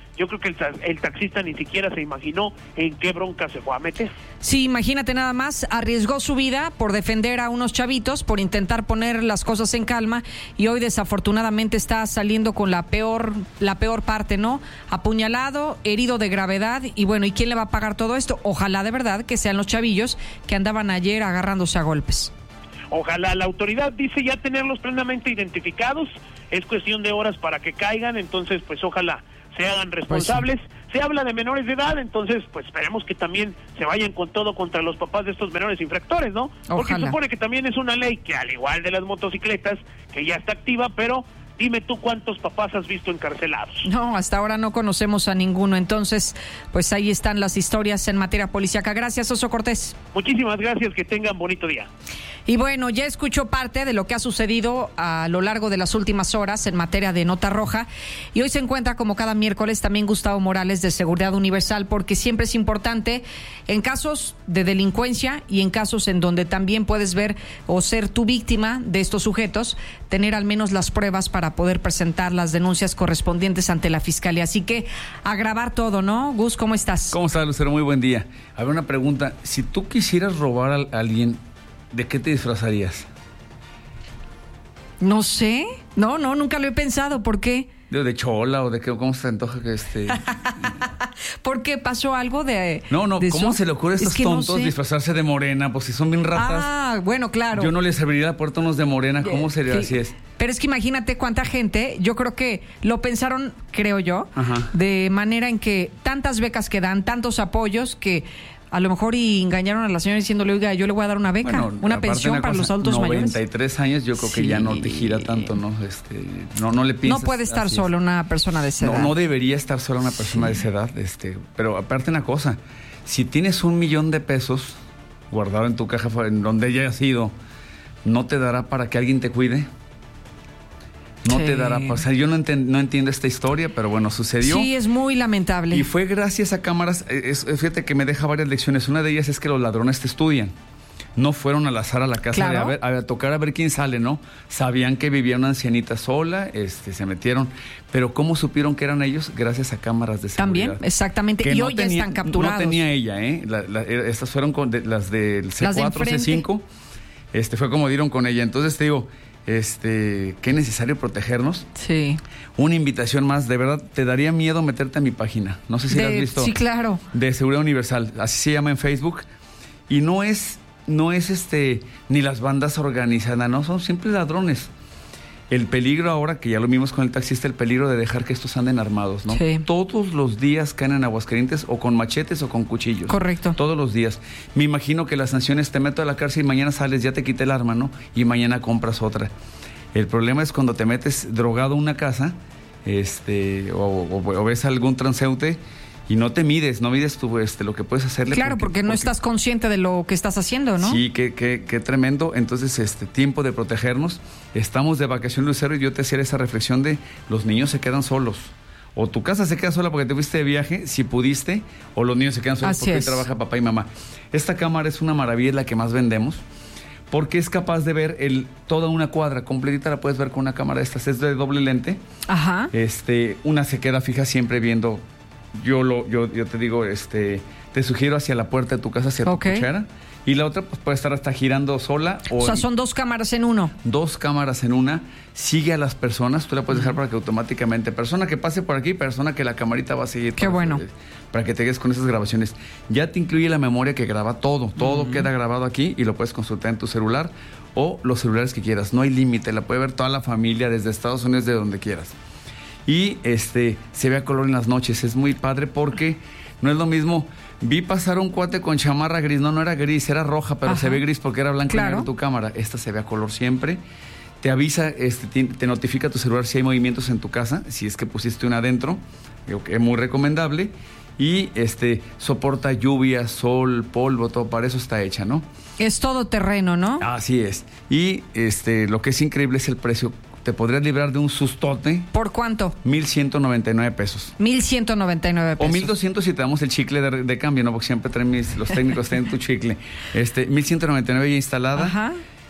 yo creo que el, el taxista ni siquiera se imaginó en qué bronca se fue a meter. Sí, imagínate nada más, arriesgó su vida por defender a unos chavitos, por intentar poner las cosas en calma, y hoy desafortunadamente está saliendo con la peor, la peor parte, ¿no? Apuñalado, herido de gravedad, y bueno, ¿y quién le va a pagar todo esto? Ojalá de verdad que sean los chavillos que andaban ayer agarrándose a golpes. Ojalá. La autoridad dice ya tenerlos plenamente identificados, es cuestión de horas para que caigan, entonces pues ojalá se hagan responsables. Pues sí. Se habla de menores de edad, entonces pues esperemos que también se vayan con todo contra los papás de estos menores infractores, ¿no? Ojalá. Porque se supone que también es una ley que, al igual de las motocicletas, que ya está activa, pero dime tú cuántos papás has visto encarcelados. No, hasta ahora no conocemos a ninguno. Entonces, pues ahí están las historias en materia policíaca. Gracias, Oso Cortés. Muchísimas gracias, que tengan bonito día. Y bueno, ya escuchó parte de lo que ha sucedido a lo largo de las últimas horas en materia de nota roja. Y hoy se encuentra, como cada miércoles, también Gustavo Morales de Seguridad Universal, porque siempre es importante en casos de delincuencia y en casos en donde también puedes ver o ser tú víctima de estos sujetos, tener al menos las pruebas para poder presentar las denuncias correspondientes ante la Fiscalía. Así que a grabar todo, ¿no? Gus, ¿cómo estás? ¿Cómo estás, Lucero? Muy buen día. A ver, una pregunta. Si tú quisieras robar a alguien, ¿de qué te disfrazarías? No sé. No, no, nunca lo he pensado. ¿Por qué? ¿De, de chola o de qué? ¿Cómo se te antoja que este...? ¿Por qué pasó algo de...? No, no, de ¿cómo eso? se le ocurre a estos es que tontos no sé. disfrazarse de morena? Pues si son bien ratas. Ah, bueno, claro. Yo no les serviría la puerta a unos de morena. ¿Cómo sería? Sí. Así es. Pero es que imagínate cuánta gente, yo creo que lo pensaron, creo yo, Ajá. de manera en que tantas becas que dan, tantos apoyos, que a lo mejor y engañaron a la señora diciéndole, oiga, yo le voy a dar una beca, Bueno, una pensión una para cosa, los adultos mayores. noventa y tres años, yo creo que Sí. ya no te gira tanto, ¿no? Este, no, no le piensas. No puede estar así solo es. una persona de esa edad. No, no debería estar sola una persona de esa edad, este, pero aparte una cosa, si tienes un millón de pesos guardado en tu caja, en donde hayas ido, ¿no te dará para que alguien te cuide? No Sí. te dará, o sea, yo no, enten, no entiendo esta historia, pero bueno, sucedió. Sí, es muy lamentable. Y fue gracias a cámaras, es, es, fíjate que me deja varias lecciones. Una de ellas es que los ladrones te estudian. No fueron al azar a la casa Claro. de a, ver, a tocar a ver quién sale, ¿no? Sabían que vivía una ancianita sola, este, se metieron. Pero ¿cómo supieron que eran ellos? Gracias a cámaras de seguridad. También, exactamente. Que y no hoy ya tenía- están capturados. No tenía ella, ¿eh? La, la, estas fueron con de, las del C Las de cuatro, C enfrente. cinco. Este, fue como dieron con ella. Entonces te digo, este, qué necesario protegernos. Sí. Una invitación más, de verdad, te daría miedo meterte a mi página. No sé si De- la has visto. sí, claro. De Seguridad Universal, así se llama en Facebook. Y no es, no es este, ni las bandas organizadas, no, son simples ladrones. El peligro ahora, que ya lo vimos con el taxista, el peligro de dejar que estos anden armados, ¿no? Sí. Todos los días caen en Aguascalientes o con machetes o con cuchillos. Correcto. Todos los días. Me imagino que las sanciones, te meto a la cárcel y mañana sales, ya te quité el arma, ¿no? Y mañana compras otra. El problema es cuando te metes drogado a una casa, este, o, o, o ves a algún transeúnte y no te mides, no mides tú este, lo que puedes hacerle. Claro, porque, porque no porque, estás consciente de lo que estás haciendo, ¿no? Sí, qué, qué, qué tremendo. Entonces, este tiempo de protegernos. Estamos de vacación, Lucero, y yo te hacía esa reflexión de los niños se quedan solos. O tu casa se queda sola porque te fuiste de viaje, si pudiste, o los niños se quedan solos Así porque es. trabaja papá y mamá. Esta cámara es una maravilla, es la que más vendemos, porque es capaz de ver el toda una cuadra completita, la puedes ver con una cámara de estas, es de doble lente. Ajá. Este, una se queda fija siempre viendo. Yo lo, yo, yo te digo, este, te sugiero hacia la puerta de tu casa, hacia Ok. tu cochera. Y la otra pues, puede estar hasta girando sola. O, O sea, son dos cámaras en uno. Dos cámaras en una. Sigue a las personas. Tú la puedes dejar para que automáticamente, persona que pase por aquí, persona que la camarita va a seguir. Qué para, bueno. Para que te quedes con esas grabaciones. Ya te incluye la memoria que graba todo. Todo uh-huh. queda grabado aquí y lo puedes consultar en tu celular o los celulares que quieras. No hay límite. La puede ver toda la familia desde Estados Unidos, de donde quieras. Y este se ve a color en las noches. Es muy padre porque no es lo mismo. Vi pasar un cuate con chamarra gris. No, no era gris, era roja, pero Ajá. se ve gris porque era blanca Claro. en tu cámara. Esta se ve a color siempre. Te avisa, este, te, te notifica tu celular si hay movimientos en tu casa, si es que pusiste una adentro, que es muy recomendable. Y este soporta lluvia, sol, polvo, todo, para eso está hecha, ¿no? Es todo terreno, ¿no? Así es. Y este lo que es increíble es el precio. Te podrías librar de un sustote. ¿Por cuánto? mil ciento noventa y nueve pesos. mil ciento noventa y nueve pesos. O mil doscientos si te damos el chicle de, de cambio, ¿no? Porque siempre traen mis, los técnicos traen tu chicle. Este, mil ciento noventa y nueve ya instalada. Ajá.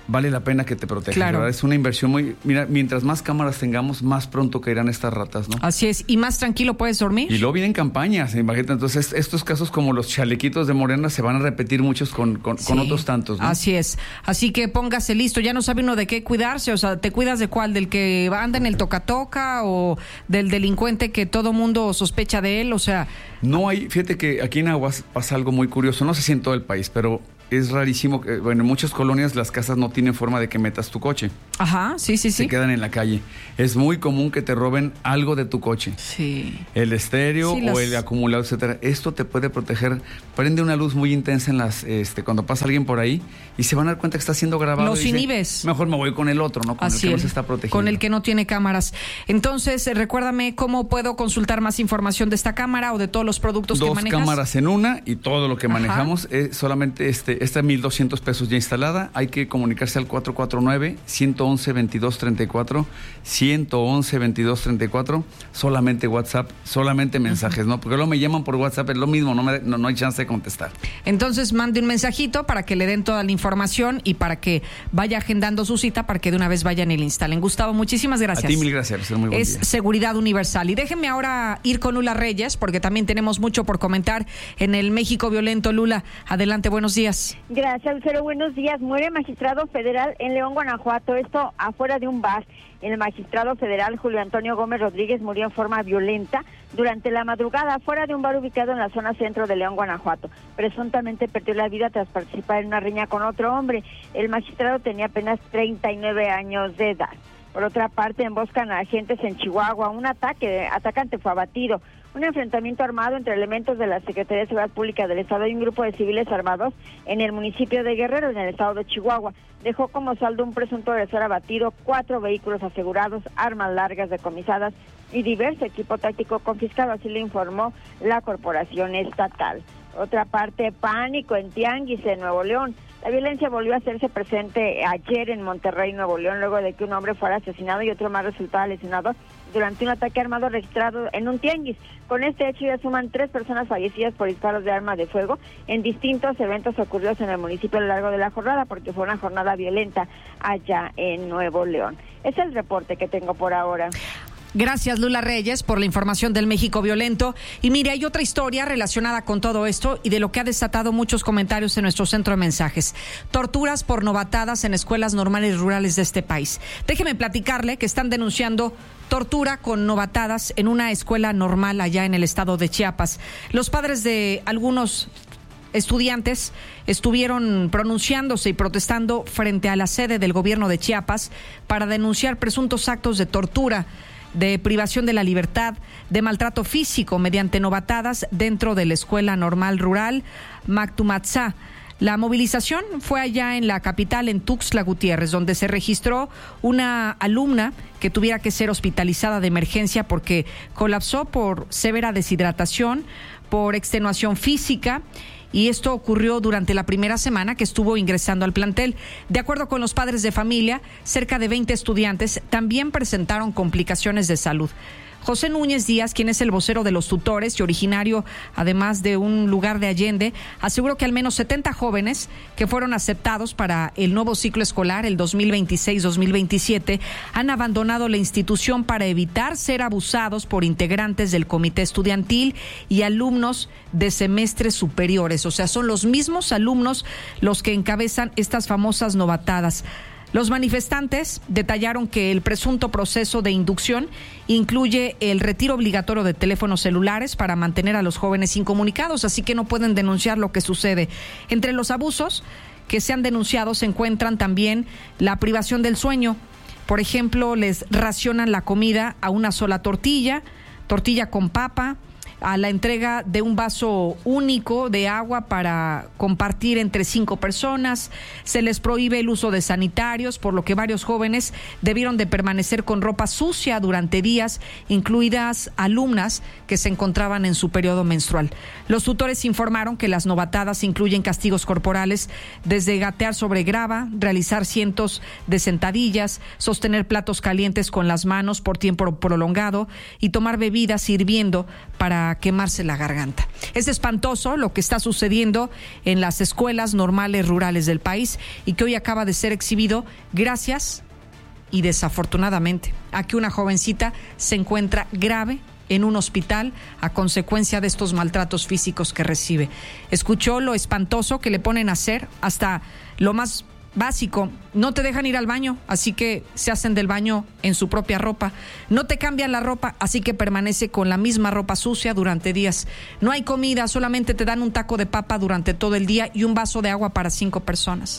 vale la pena que te protejas. Claro. ¿Verdad? Es una inversión muy... Mira, mientras más cámaras tengamos, más pronto caerán estas ratas, ¿no? Así es. ¿Y más tranquilo puedes dormir? Y luego vienen campañas, imagínate. Entonces, estos casos como los chalequitos de Morena se van a repetir muchos con, con, Sí. con otros tantos, ¿no? Así es. Así que póngase listo. Ya no sabe uno de qué cuidarse. O sea, ¿te cuidas de cuál? ¿Del que anda en el toca-toca o del delincuente que todo mundo sospecha de él? O sea... No hay... Fíjate que aquí en Aguas pasa algo muy curioso. No sé si en todo el país, pero... Es rarísimo que, bueno, en muchas colonias las casas no tienen forma de que metas tu coche. Ajá, sí, sí, sí. Se quedan en la calle. Es muy común que te roben algo de tu coche. Sí. El estéreo Sí, o las- el acumulador, etcétera. Esto te puede proteger. Prende una luz muy intensa en las, este, cuando pasa alguien por ahí y se van a dar cuenta que está siendo grabado. Los y dice, inhibes. mejor me voy con el otro, ¿no? Con Así el que no es, se está protegiendo. con el que no tiene cámaras. Entonces, eh, recuérdame cómo puedo consultar más información de esta cámara o de todos los productos que Dos manejas. cámaras en una y todo lo que Ajá. manejamos es solamente este, esta mil doscientos pesos ya instalada. Hay que comunicarse al cuatro cuatro nueve, uno uno uno, veintidós treinta y cuatro, uno uno uno, veintidós treinta y cuatro, solamente WhatsApp, solamente mensajes, ¿no? Porque luego me llaman por WhatsApp, es lo mismo, no, me, no, no hay chance de contestar. Entonces, mande un mensajito para que le den toda la información y para que vaya agendando su cita para que de una vez vayan y le instalen. Gustavo, muchísimas gracias. A ti mil gracias, es muy buen Es día. seguridad universal. Y déjenme ahora ir con Lula Reyes, porque también tenemos mucho por comentar en el México violento. Lula, adelante, buenos días. Gracias, Lucero. Buenos días. Muere magistrado federal en León, Guanajuato. Esto afuera de un bar. El magistrado federal Julio Antonio Gómez Rodríguez murió en forma violenta durante la madrugada afuera de un bar ubicado en la zona centro de León, Guanajuato. Presuntamente perdió la vida tras participar en una riña con otro hombre. El magistrado tenía apenas treinta y nueve años de edad. Por otra parte, emboscan a agentes en Chihuahua. Un ataque, atacante fue abatido. Un enfrentamiento armado entre elementos de la Secretaría de Seguridad Pública del Estado y un grupo de civiles armados en el municipio de Guerrero, en el estado de Chihuahua. Dejó como saldo un presunto agresor abatido, cuatro vehículos asegurados, armas largas decomisadas y diverso equipo táctico confiscado, así lo informó la corporación estatal. Otra parte, pánico en Tianguis, en Nuevo León. La violencia volvió a hacerse presente ayer en Monterrey, Nuevo León, luego de que un hombre fuera asesinado y otro más resultaba lesionado durante un ataque armado registrado en un tianguis. Con este hecho ya suman tres personas fallecidas por disparos de arma de fuego en distintos eventos ocurridos en el municipio a lo largo de la jornada, porque fue una jornada violenta allá en Nuevo León. Es el reporte que tengo por ahora. Gracias, Lula Reyes, por la información del México violento. Y mire, hay otra historia relacionada con todo esto y de lo que ha desatado muchos comentarios en nuestro centro de mensajes. Torturas por novatadas en escuelas normales rurales de este país. Déjeme platicarle que están denunciando tortura con novatadas en una escuela normal allá en el estado de Chiapas. Los padres de algunos estudiantes estuvieron pronunciándose y protestando frente a la sede del gobierno de Chiapas para denunciar presuntos actos de tortura, de privación de la libertad, de maltrato físico mediante novatadas dentro de la escuela normal rural Mactumatzá. La movilización fue allá en la capital, en Tuxtla Gutiérrez, donde se registró una alumna que tuviera que ser hospitalizada de emergencia porque colapsó por severa deshidratación, por extenuación física. Y esto ocurrió durante la primera semana que estuvo ingresando al plantel. De acuerdo con los padres de familia, cerca de veinte estudiantes también presentaron complicaciones de salud. José Núñez Díaz, quien es el vocero de los tutores y originario además de un lugar de Allende, aseguró que al menos setenta jóvenes que fueron aceptados para el nuevo ciclo escolar, el dos mil veintiséis dos mil veintisiete, han abandonado la institución para evitar ser abusados por integrantes del comité estudiantil y alumnos de semestres superiores. O sea, son los mismos alumnos los que encabezan estas famosas novatadas. Los manifestantes detallaron que el presunto proceso de inducción incluye el retiro obligatorio de teléfonos celulares para mantener a los jóvenes incomunicados, así que no pueden denunciar lo que sucede. Entre los abusos que se han denunciado se encuentran también la privación del sueño. Por ejemplo, les racionan la comida a una sola tortilla, tortilla con papa, a la entrega de un vaso único de agua para compartir entre cinco personas. Se les prohíbe el uso de sanitarios, por lo que varios jóvenes debieron de permanecer con ropa sucia durante días, incluidas alumnas que se encontraban en su periodo menstrual. Los tutores informaron que las novatadas incluyen castigos corporales, desde gatear sobre grava, realizar cientos de sentadillas, sostener platos calientes con las manos por tiempo prolongado y tomar bebidas hirviendo para para quemarse la garganta. Es espantoso lo que está sucediendo en las escuelas normales rurales del país y que hoy acaba de ser exhibido gracias y desafortunadamente a que una jovencita se encuentra grave en un hospital a consecuencia de estos maltratos físicos que recibe. Escuchó lo espantoso que le ponen a hacer, hasta lo más básico. No te dejan ir al baño, así que se hacen del baño en su propia ropa. No te cambian la ropa, así que permanece con la misma ropa sucia durante días. No hay comida, solamente te dan un taco de papa durante todo el día y un vaso de agua para cinco personas.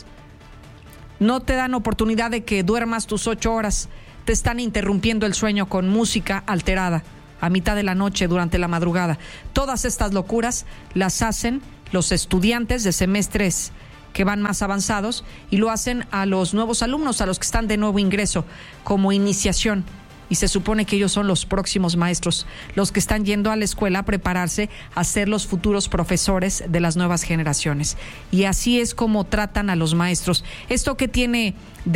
No te dan oportunidad de que duermas tus ocho horas. Te están interrumpiendo el sueño con música alterada a mitad de la noche, durante la madrugada. Todas estas locuras las hacen los estudiantes de semestres que van más avanzados y lo hacen a los nuevos alumnos, a los que están de nuevo ingreso como iniciación. Y se supone que ellos son los próximos maestros, los que están yendo a la escuela a prepararse a ser los futuros profesores de las nuevas generaciones. Y así es como tratan a los maestros. ¿Esto qué tiene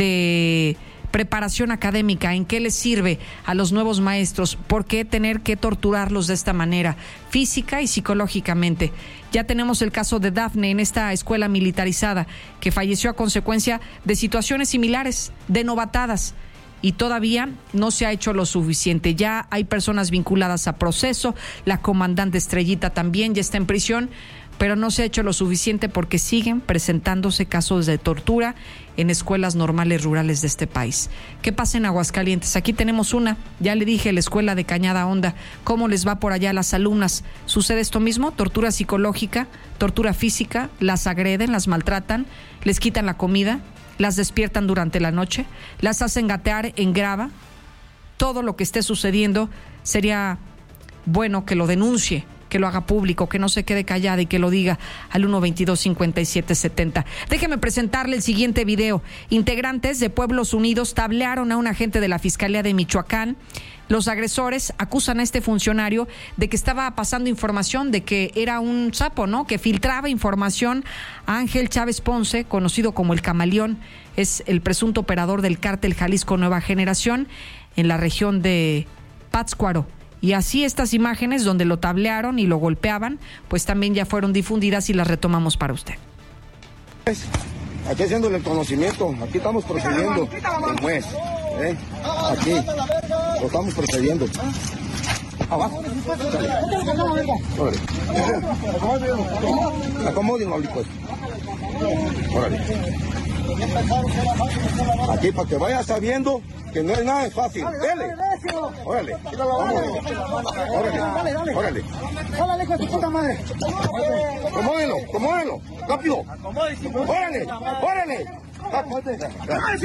de preparación académica? ¿En qué les sirve a los nuevos maestros? ¿Por qué tener que torturarlos de esta manera, física y psicológicamente? Ya tenemos el caso de Dafne en esta escuela militarizada, que falleció a consecuencia de situaciones similares, de novatadas. Y todavía no se ha hecho lo suficiente. Ya hay personas vinculadas a proceso, la comandante Estrellita también ya está en prisión, pero no se ha hecho lo suficiente porque siguen presentándose casos de tortura en escuelas normales rurales de este país. ¿Qué pasa en Aguascalientes? Aquí tenemos una, ya le dije, la escuela de Cañada Honda. ¿Cómo les va por allá a las alumnas? ¿Sucede esto mismo? Tortura psicológica, tortura física, las agreden, las maltratan, les quitan la comida, las despiertan durante la noche, las hacen gatear en grava. Todo lo que esté sucediendo sería bueno que lo denuncie, que lo haga público, que no se quede callada y que lo diga al uno veintidós cincuenta y siete setenta. Déjeme presentarle el siguiente video. Integrantes de Pueblos Unidos tablearon a un agente de la Fiscalía de Michoacán. Los agresores acusan a este funcionario de que estaba pasando información, de que era un sapo, ¿no? Que filtraba información a Ángel Chávez Ponce, conocido como el Camaleón. Es el presunto operador del cártel Jalisco Nueva Generación en la región de Pátzcuaro. Y así estas imágenes donde lo tablearon y lo golpeaban, pues también ya fueron difundidas y las retomamos para usted. Aquí haciéndole el conocimiento, aquí estamos procediendo como es, ¿eh? Aquí lo estamos procediendo. Abajo. Órale. Acomódenlo, pues. Órale. Aquí para que vaya sabiendo que no es nada fácil. Dele. Órale. Órale. Órale. Órale, hijo de tu puta madre. Acomódenlo, acomódenlo. Rápido. Órale. Órale. Vamos a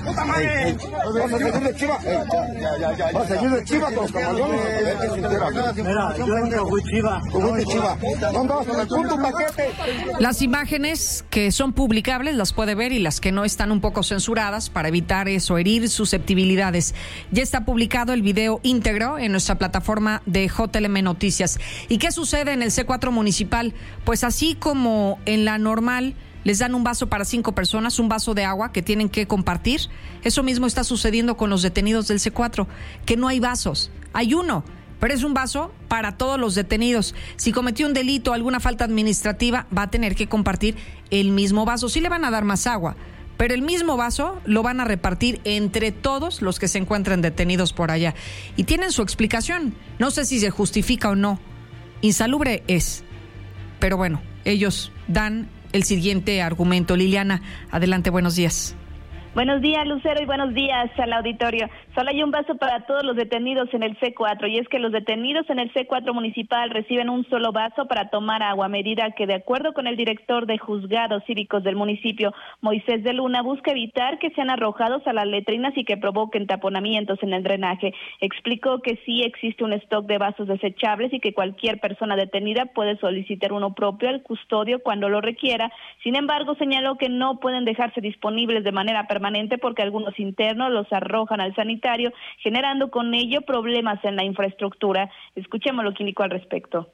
seguir de chiva. Vamos a seguir de chiva con los camaleones. Mira, yo nunca fui chiva. Fuiste chiva. ¿Dónde vas con el punto paquete? Las imágenes que son publicables las puede ver y las que no están un poco censuradas para evitar eso, herir susceptibilidades. Ya está publicado el video íntegro en nuestra plataforma de J L M Noticias. ¿Y qué sucede en el C cuatro municipal? Pues así como en la normal les dan un vaso para cinco personas, un vaso de agua que tienen que compartir. Eso mismo está sucediendo con los detenidos del C cuatro, que no hay vasos, hay uno, pero es un vaso para todos los detenidos. Si cometió un delito, alguna falta administrativa, va a tener que compartir el mismo vaso. Sí le van a dar más agua, pero el mismo vaso lo van a repartir entre todos los que se encuentren detenidos por allá. Y tienen su explicación, no sé si se justifica o no. Insalubre es, pero bueno, ellos dan el siguiente argumento. Liliana, adelante, buenos días. Buenos días, Lucero, y buenos días al auditorio. Solo hay un vaso para todos los detenidos en el C cuatro, y es que los detenidos en el C cuatro municipal reciben un solo vaso para tomar agua, medida que, de acuerdo con el director de juzgados cívicos del municipio, Moisés de Luna, busca evitar que sean arrojados a las letrinas y que provoquen taponamientos en el drenaje. Explicó que sí existe un stock de vasos desechables y que cualquier persona detenida puede solicitar uno propio al custodio cuando lo requiera. Sin embargo, señaló que no pueden dejarse disponibles de manera permanente porque algunos internos los arrojan al sanitario, generando con ello problemas en la infraestructura. Escuchemos lo que indicó al respecto.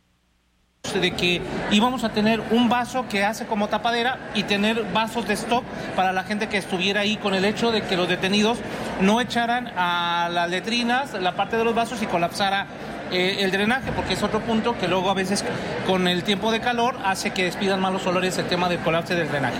De que íbamos a tener un vaso que hace como tapadera y tener vasos de stock para la gente que estuviera ahí, con el hecho de que los detenidos no echaran a las letrinas la parte de los vasos y colapsara eh, el drenaje, porque es otro punto que luego a veces con el tiempo de calor hace que despidan malos olores el tema del colapso del drenaje.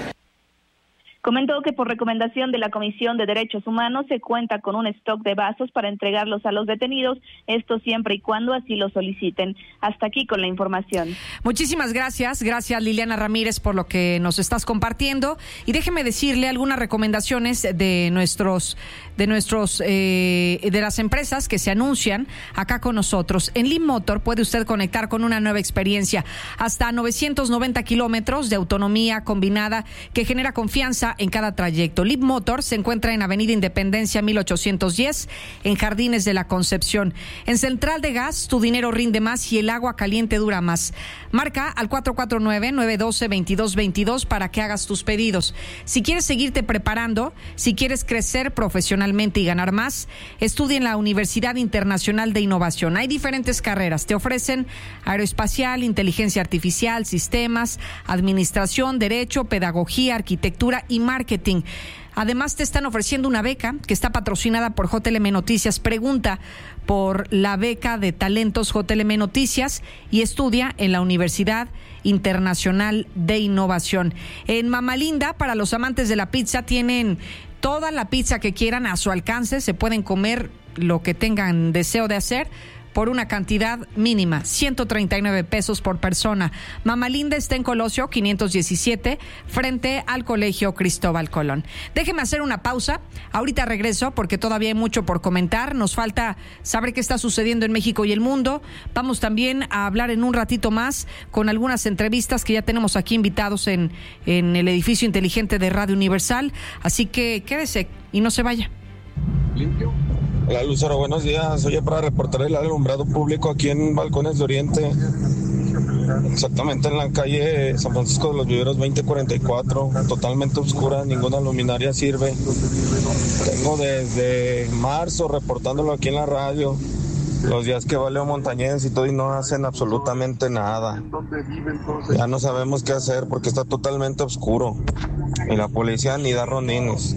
Comentó que por recomendación de la Comisión de Derechos Humanos se cuenta con un stock de vasos para entregarlos a los detenidos, esto siempre y cuando así lo soliciten. Hasta aquí con la información. Muchísimas gracias, gracias Liliana Ramírez por lo que nos estás compartiendo, y déjeme decirle algunas recomendaciones de nuestros de nuestros eh, de las empresas que se anuncian acá con nosotros. En Leap Motor puede usted conectar con una nueva experiencia, hasta novecientos noventa kilómetros de autonomía combinada que genera confianza en cada trayecto. Leap Motor se encuentra en Avenida Independencia mil ochocientos diez, en Jardines de la Concepción. En Central de Gas, tu dinero rinde más y el agua caliente dura más. Marca al cuatro cuatro nueve, nueve uno dos, dos dos dos dos para que hagas tus pedidos. Si quieres seguirte preparando, si quieres crecer profesionalmente y ganar más, estudia en la Universidad Internacional de Innovación. Hay diferentes carreras. Te ofrecen aeroespacial, inteligencia artificial, sistemas, administración, derecho, pedagogía, arquitectura y marketing. Además, te están ofreciendo una beca que está patrocinada por J L M Noticias. Pregunta por la beca de talentos J L M Noticias y estudia en la Universidad Internacional de Innovación. En Mamalinda, para los amantes de la pizza, tienen toda la pizza que quieran a su alcance. Se pueden comer lo que tengan deseo de hacer por una cantidad mínima, ciento treinta y nueve pesos por persona. Mamalinda está en Colosio quinientos diecisiete, frente al Colegio Cristóbal Colón. Déjeme hacer una pausa. Ahorita regreso porque todavía hay mucho por comentar. Nos falta saber qué está sucediendo en México y el mundo. Vamos también a hablar en un ratito más con algunas entrevistas que ya tenemos aquí invitados en, en el edificio inteligente de Radio Universal. Así que quédese y no se vaya. Limpio. Hola Lucero, buenos días. Oye, para reportar el alumbrado público aquí en Balcones de Oriente, exactamente en la calle San Francisco de los Viveros veinte cuarenta y cuatro, totalmente oscura, ninguna luminaria sirve. Tengo desde marzo reportándolo aquí en la radio, los días que va Leo Montañez y todo, y no hacen absolutamente nada. Ya no sabemos qué hacer porque está totalmente oscuro y la policía ni da rondines.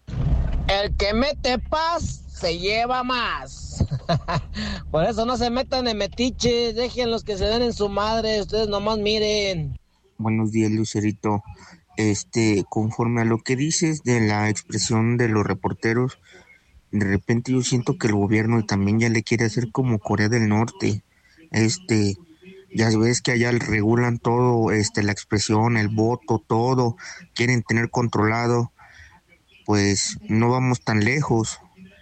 El que mete paz se lleva más. Por eso no se metan en metiches, déjenlos que se den en su madre, ustedes nomás miren. Buenos días, Lucerito. Este, conforme a lo que dices de la expresión de los reporteros, de repente yo siento que el gobierno también ya le quiere hacer como Corea del Norte. Este, ya ves que allá regulan todo, este, la expresión, el voto, todo, quieren tener controlado. Pues no vamos tan lejos.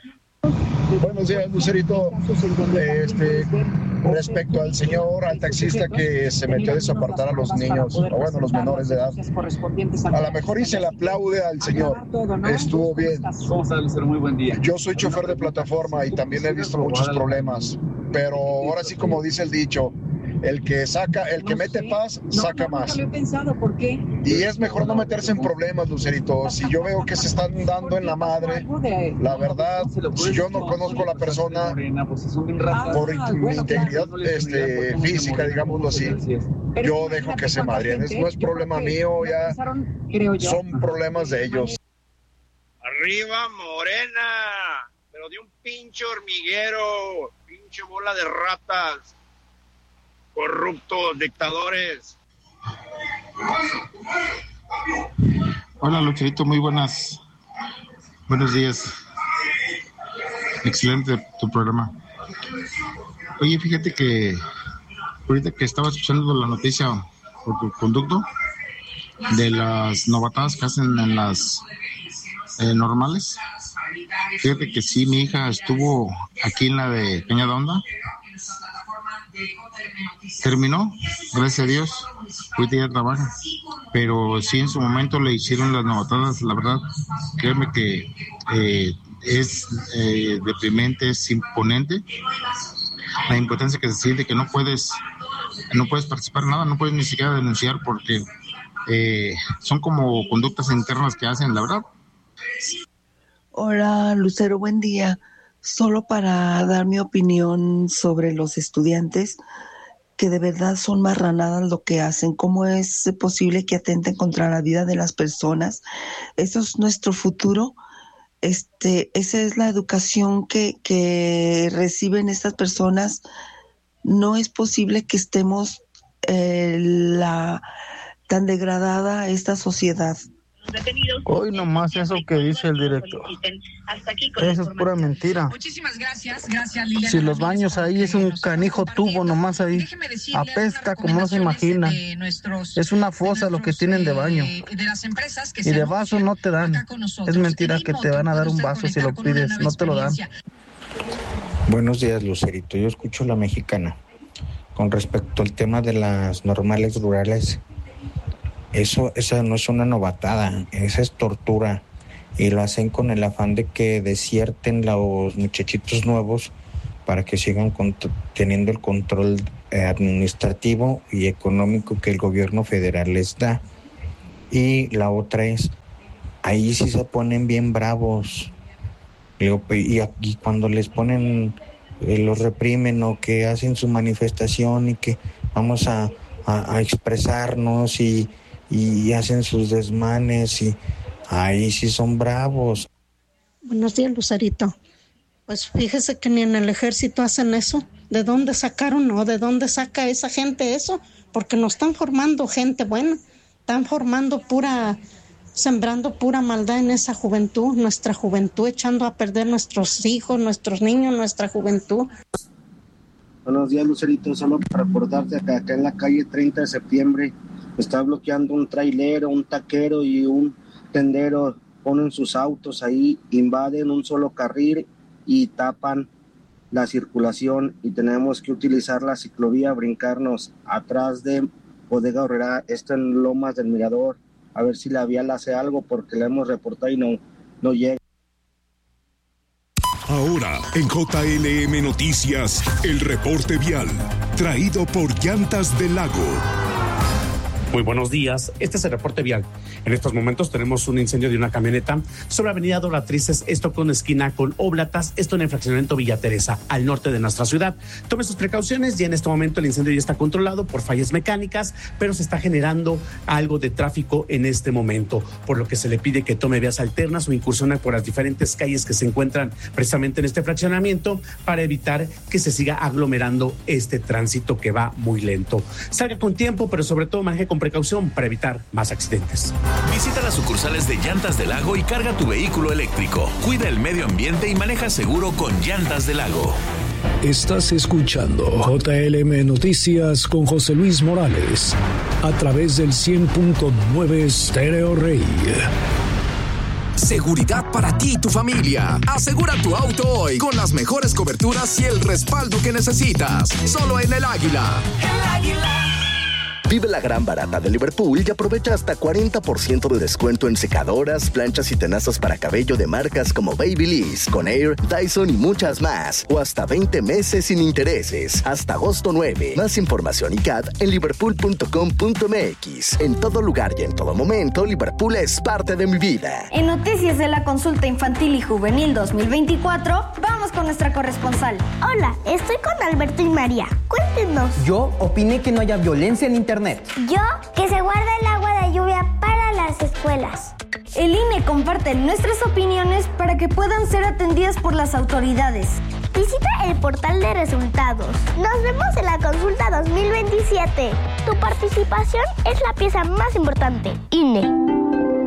Buenos días, Lucerito. Este, respecto al señor, al taxista que se metió a desapartar a los niños, o bueno, los menores de edad, a lo mejor y se le aplaude al señor, estuvo bien. ¿Cómo está, Lucero? Muy buen día. Yo soy chofer de plataforma y también he visto muchos problemas, pero ahora sí, como dice el dicho, el que saca, el que mete paz, saca más. Y es mejor no meterse en problemas, Lucerito. Si yo veo que se están dando en la madre, la verdad, si yo no conozco a la persona por mi integridad este, física, digámoslo así, yo dejo que se madrien. No es problema mío, ya son problemas de ellos. Arriba Morena, pero de un pinche hormiguero, pinche bola de ratas. Corruptos, dictadores. Hola, Lucerito, muy buenas. Buenos días. Excelente tu programa. Oye, fíjate que ahorita que estaba escuchando la noticia por tu conducto de las novatadas que hacen en las eh, normales. Fíjate que sí, mi hija estuvo aquí en la de Peña Honda. Terminó, gracias a Dios, ahorita ya trabaja, pero sí en su momento le hicieron las novatadas, la verdad, créeme que eh, es eh, deprimente, es imponente la impotencia que se siente, que no puedes, no puedes participar en nada, no puedes ni siquiera denunciar porque eh, son como conductas internas que hacen, la verdad. Hola, Lucero, buen día. Solo para dar mi opinión sobre los estudiantes, que de verdad son marranadas lo que hacen. ¿Cómo es posible que atenten contra la vida de las personas? Eso es nuestro futuro. Este, esa es la educación que, que reciben estas personas No es posible que estemos eh, la, tan degradada esta sociedad. Hoy nomás eso que dice el director. Eso es pura mentira. Muchísimas gracias, gracias Liliana. Si los baños ahí es un canijo tubo nomás ahí, apesta como no se imagina. Es una fosa lo que tienen de baño. Y de vaso no te dan. Es mentira que te van a dar un vaso si lo pides, no te lo dan. Buenos días, Lucerito. Yo escucho La Mexicana. Con respecto al tema de las normales rurales, eso, esa no es una novatada, esa es tortura. Y lo hacen con el afán de que desierten los muchachitos nuevos para que sigan cont- teniendo el control eh, administrativo y económico que el gobierno federal les da. Y la otra es, ahí sí se ponen bien bravos. Y aquí cuando les ponen, eh, los reprimen o que hacen su manifestación y que vamos a, a, a expresarnos y, y hacen sus desmanes y ahí sí son bravos. Buenos días, Lucerito. Pues fíjese que ni en el ejército hacen eso. ¿De dónde sacaron o de dónde saca esa gente eso? Porque no están formando gente buena, están formando pura... sembrando pura maldad en esa juventud, nuestra juventud, echando a perder nuestros hijos, nuestros niños, nuestra juventud. Buenos días, Lucerito, solo para recordarte que acá en la calle treinta de septiembre está bloqueando un trailero, un taquero y un tendero, ponen sus autos ahí, invaden un solo carril y tapan la circulación y tenemos que utilizar la ciclovía, brincarnos atrás de Bodega Aurrera, esto en Lomas del Mirador, a ver si la vial hace algo porque la hemos reportado y no, no llega. Ahora, en J L M Noticias, el reporte vial, traído por Llantas del Lago. Muy buenos días, este es el reporte vial. En estos momentos tenemos un incendio de una camioneta sobre Avenida Doratrices, esto con esquina con Oblatas, esto en el fraccionamiento Villa Teresa, al norte de nuestra ciudad. Tome sus precauciones, ya en este momento el incendio ya está controlado por fallas mecánicas, pero se está generando algo de tráfico en este momento, por lo que se le pide que tome vías alternas o incursione por las diferentes calles que se encuentran precisamente en este fraccionamiento para evitar que se siga aglomerando este tránsito que va muy lento. Salga con tiempo, pero sobre todo maneje con precaución para evitar más accidentes. Visita las sucursales de Llantas del Lago y carga tu vehículo eléctrico. Cuida el medio ambiente y maneja seguro con Llantas del Lago. Estás escuchando J L M Noticias con José Luis Morales a través del cien punto nueve Stereo Rey. Seguridad para ti y tu familia. Asegura tu auto hoy con las mejores coberturas y el respaldo que necesitas. Solo en El Águila. El Águila. Vive la gran barata de Liverpool y aprovecha hasta cuarenta por ciento de descuento en secadoras, planchas y tenazas para cabello de marcas como Babyliss, Conair, Dyson y muchas más. O hasta veinte meses sin intereses. Hasta agosto nueve. Más información y C A D en liverpool punto com punto m x. En todo lugar y en todo momento, Liverpool es parte de mi vida. En noticias de la consulta infantil y juvenil dos mil veinticuatro, vamos con nuestra corresponsal. Hola, estoy con Alberto y María. Cuéntenos. Yo opiné que no haya violencia en internet. Yo, que se guarda el agua de lluvia para las escuelas. El I N E comparte nuestras opiniones para que puedan ser atendidas por las autoridades. Visita el portal de resultados. Nos vemos en la consulta dos mil veintisiete. Tu participación es la pieza más importante. I N E.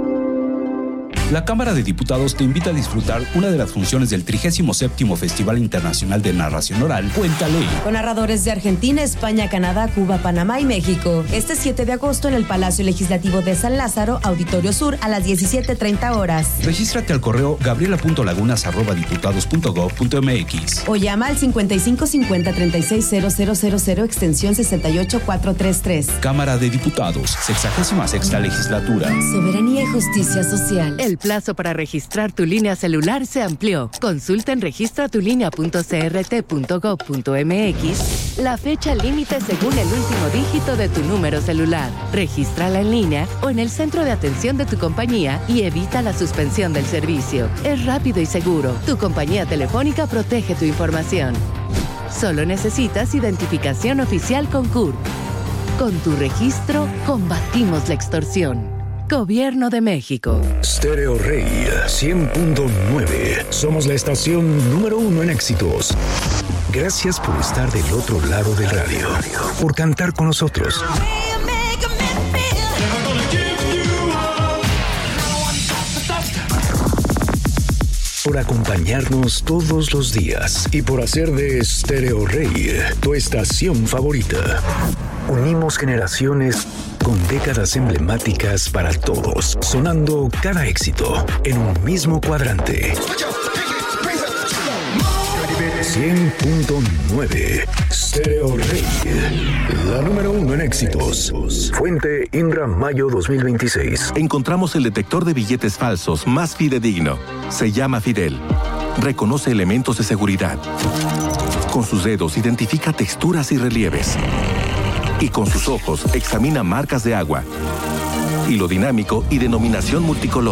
La Cámara de Diputados te invita a disfrutar una de las funciones del trigésimo séptimo Festival Internacional de Narración Oral, Cuéntale. Con narradores de Argentina, España, Canadá, Cuba, Panamá y México. Este siete de agosto en el Palacio Legislativo de San Lázaro, Auditorio Sur, a las diecisiete treinta horas. Regístrate al correo gabriela punto lagunas arroba diputados punto gob punto m x. O llama al cincuenta y cinco cincuenta treinta y seis cero cero cero cero extensión sesenta y ocho cuatrocientos treinta y tres. Cámara de Diputados, sexagésima sexta legislatura. Soberanía y justicia social. El plazo para registrar tu línea celular se amplió. Consulta en registra tu línea punto c r t punto gob punto m x la fecha límite según el último dígito de tu número celular. Regístrala en línea o en el centro de atención de tu compañía y evita la suspensión del servicio. Es rápido y seguro. Tu compañía telefónica protege tu información. Solo necesitas identificación oficial con C U R. Con tu registro, combatimos la extorsión. Gobierno de México. Stereo Rey cien punto nueve. Somos la estación número uno en éxitos. Gracias por estar del otro lado del radio, por cantar con nosotros. Por acompañarnos todos los días y por hacer de Stereo Rey tu estación favorita. Unimos generaciones con décadas emblemáticas para todos, sonando cada éxito en un mismo cuadrante. cien punto nueve Stereo Rey, la número uno en éxitos. Fuente Indra Mayo dos mil veintiséis. Encontramos el detector de billetes falsos más fidedigno. Se llama Fidel. Reconoce elementos de seguridad. Con sus dedos identifica texturas y relieves. Y con sus ojos examina marcas de agua. Hilo dinámico y denominación multicolor.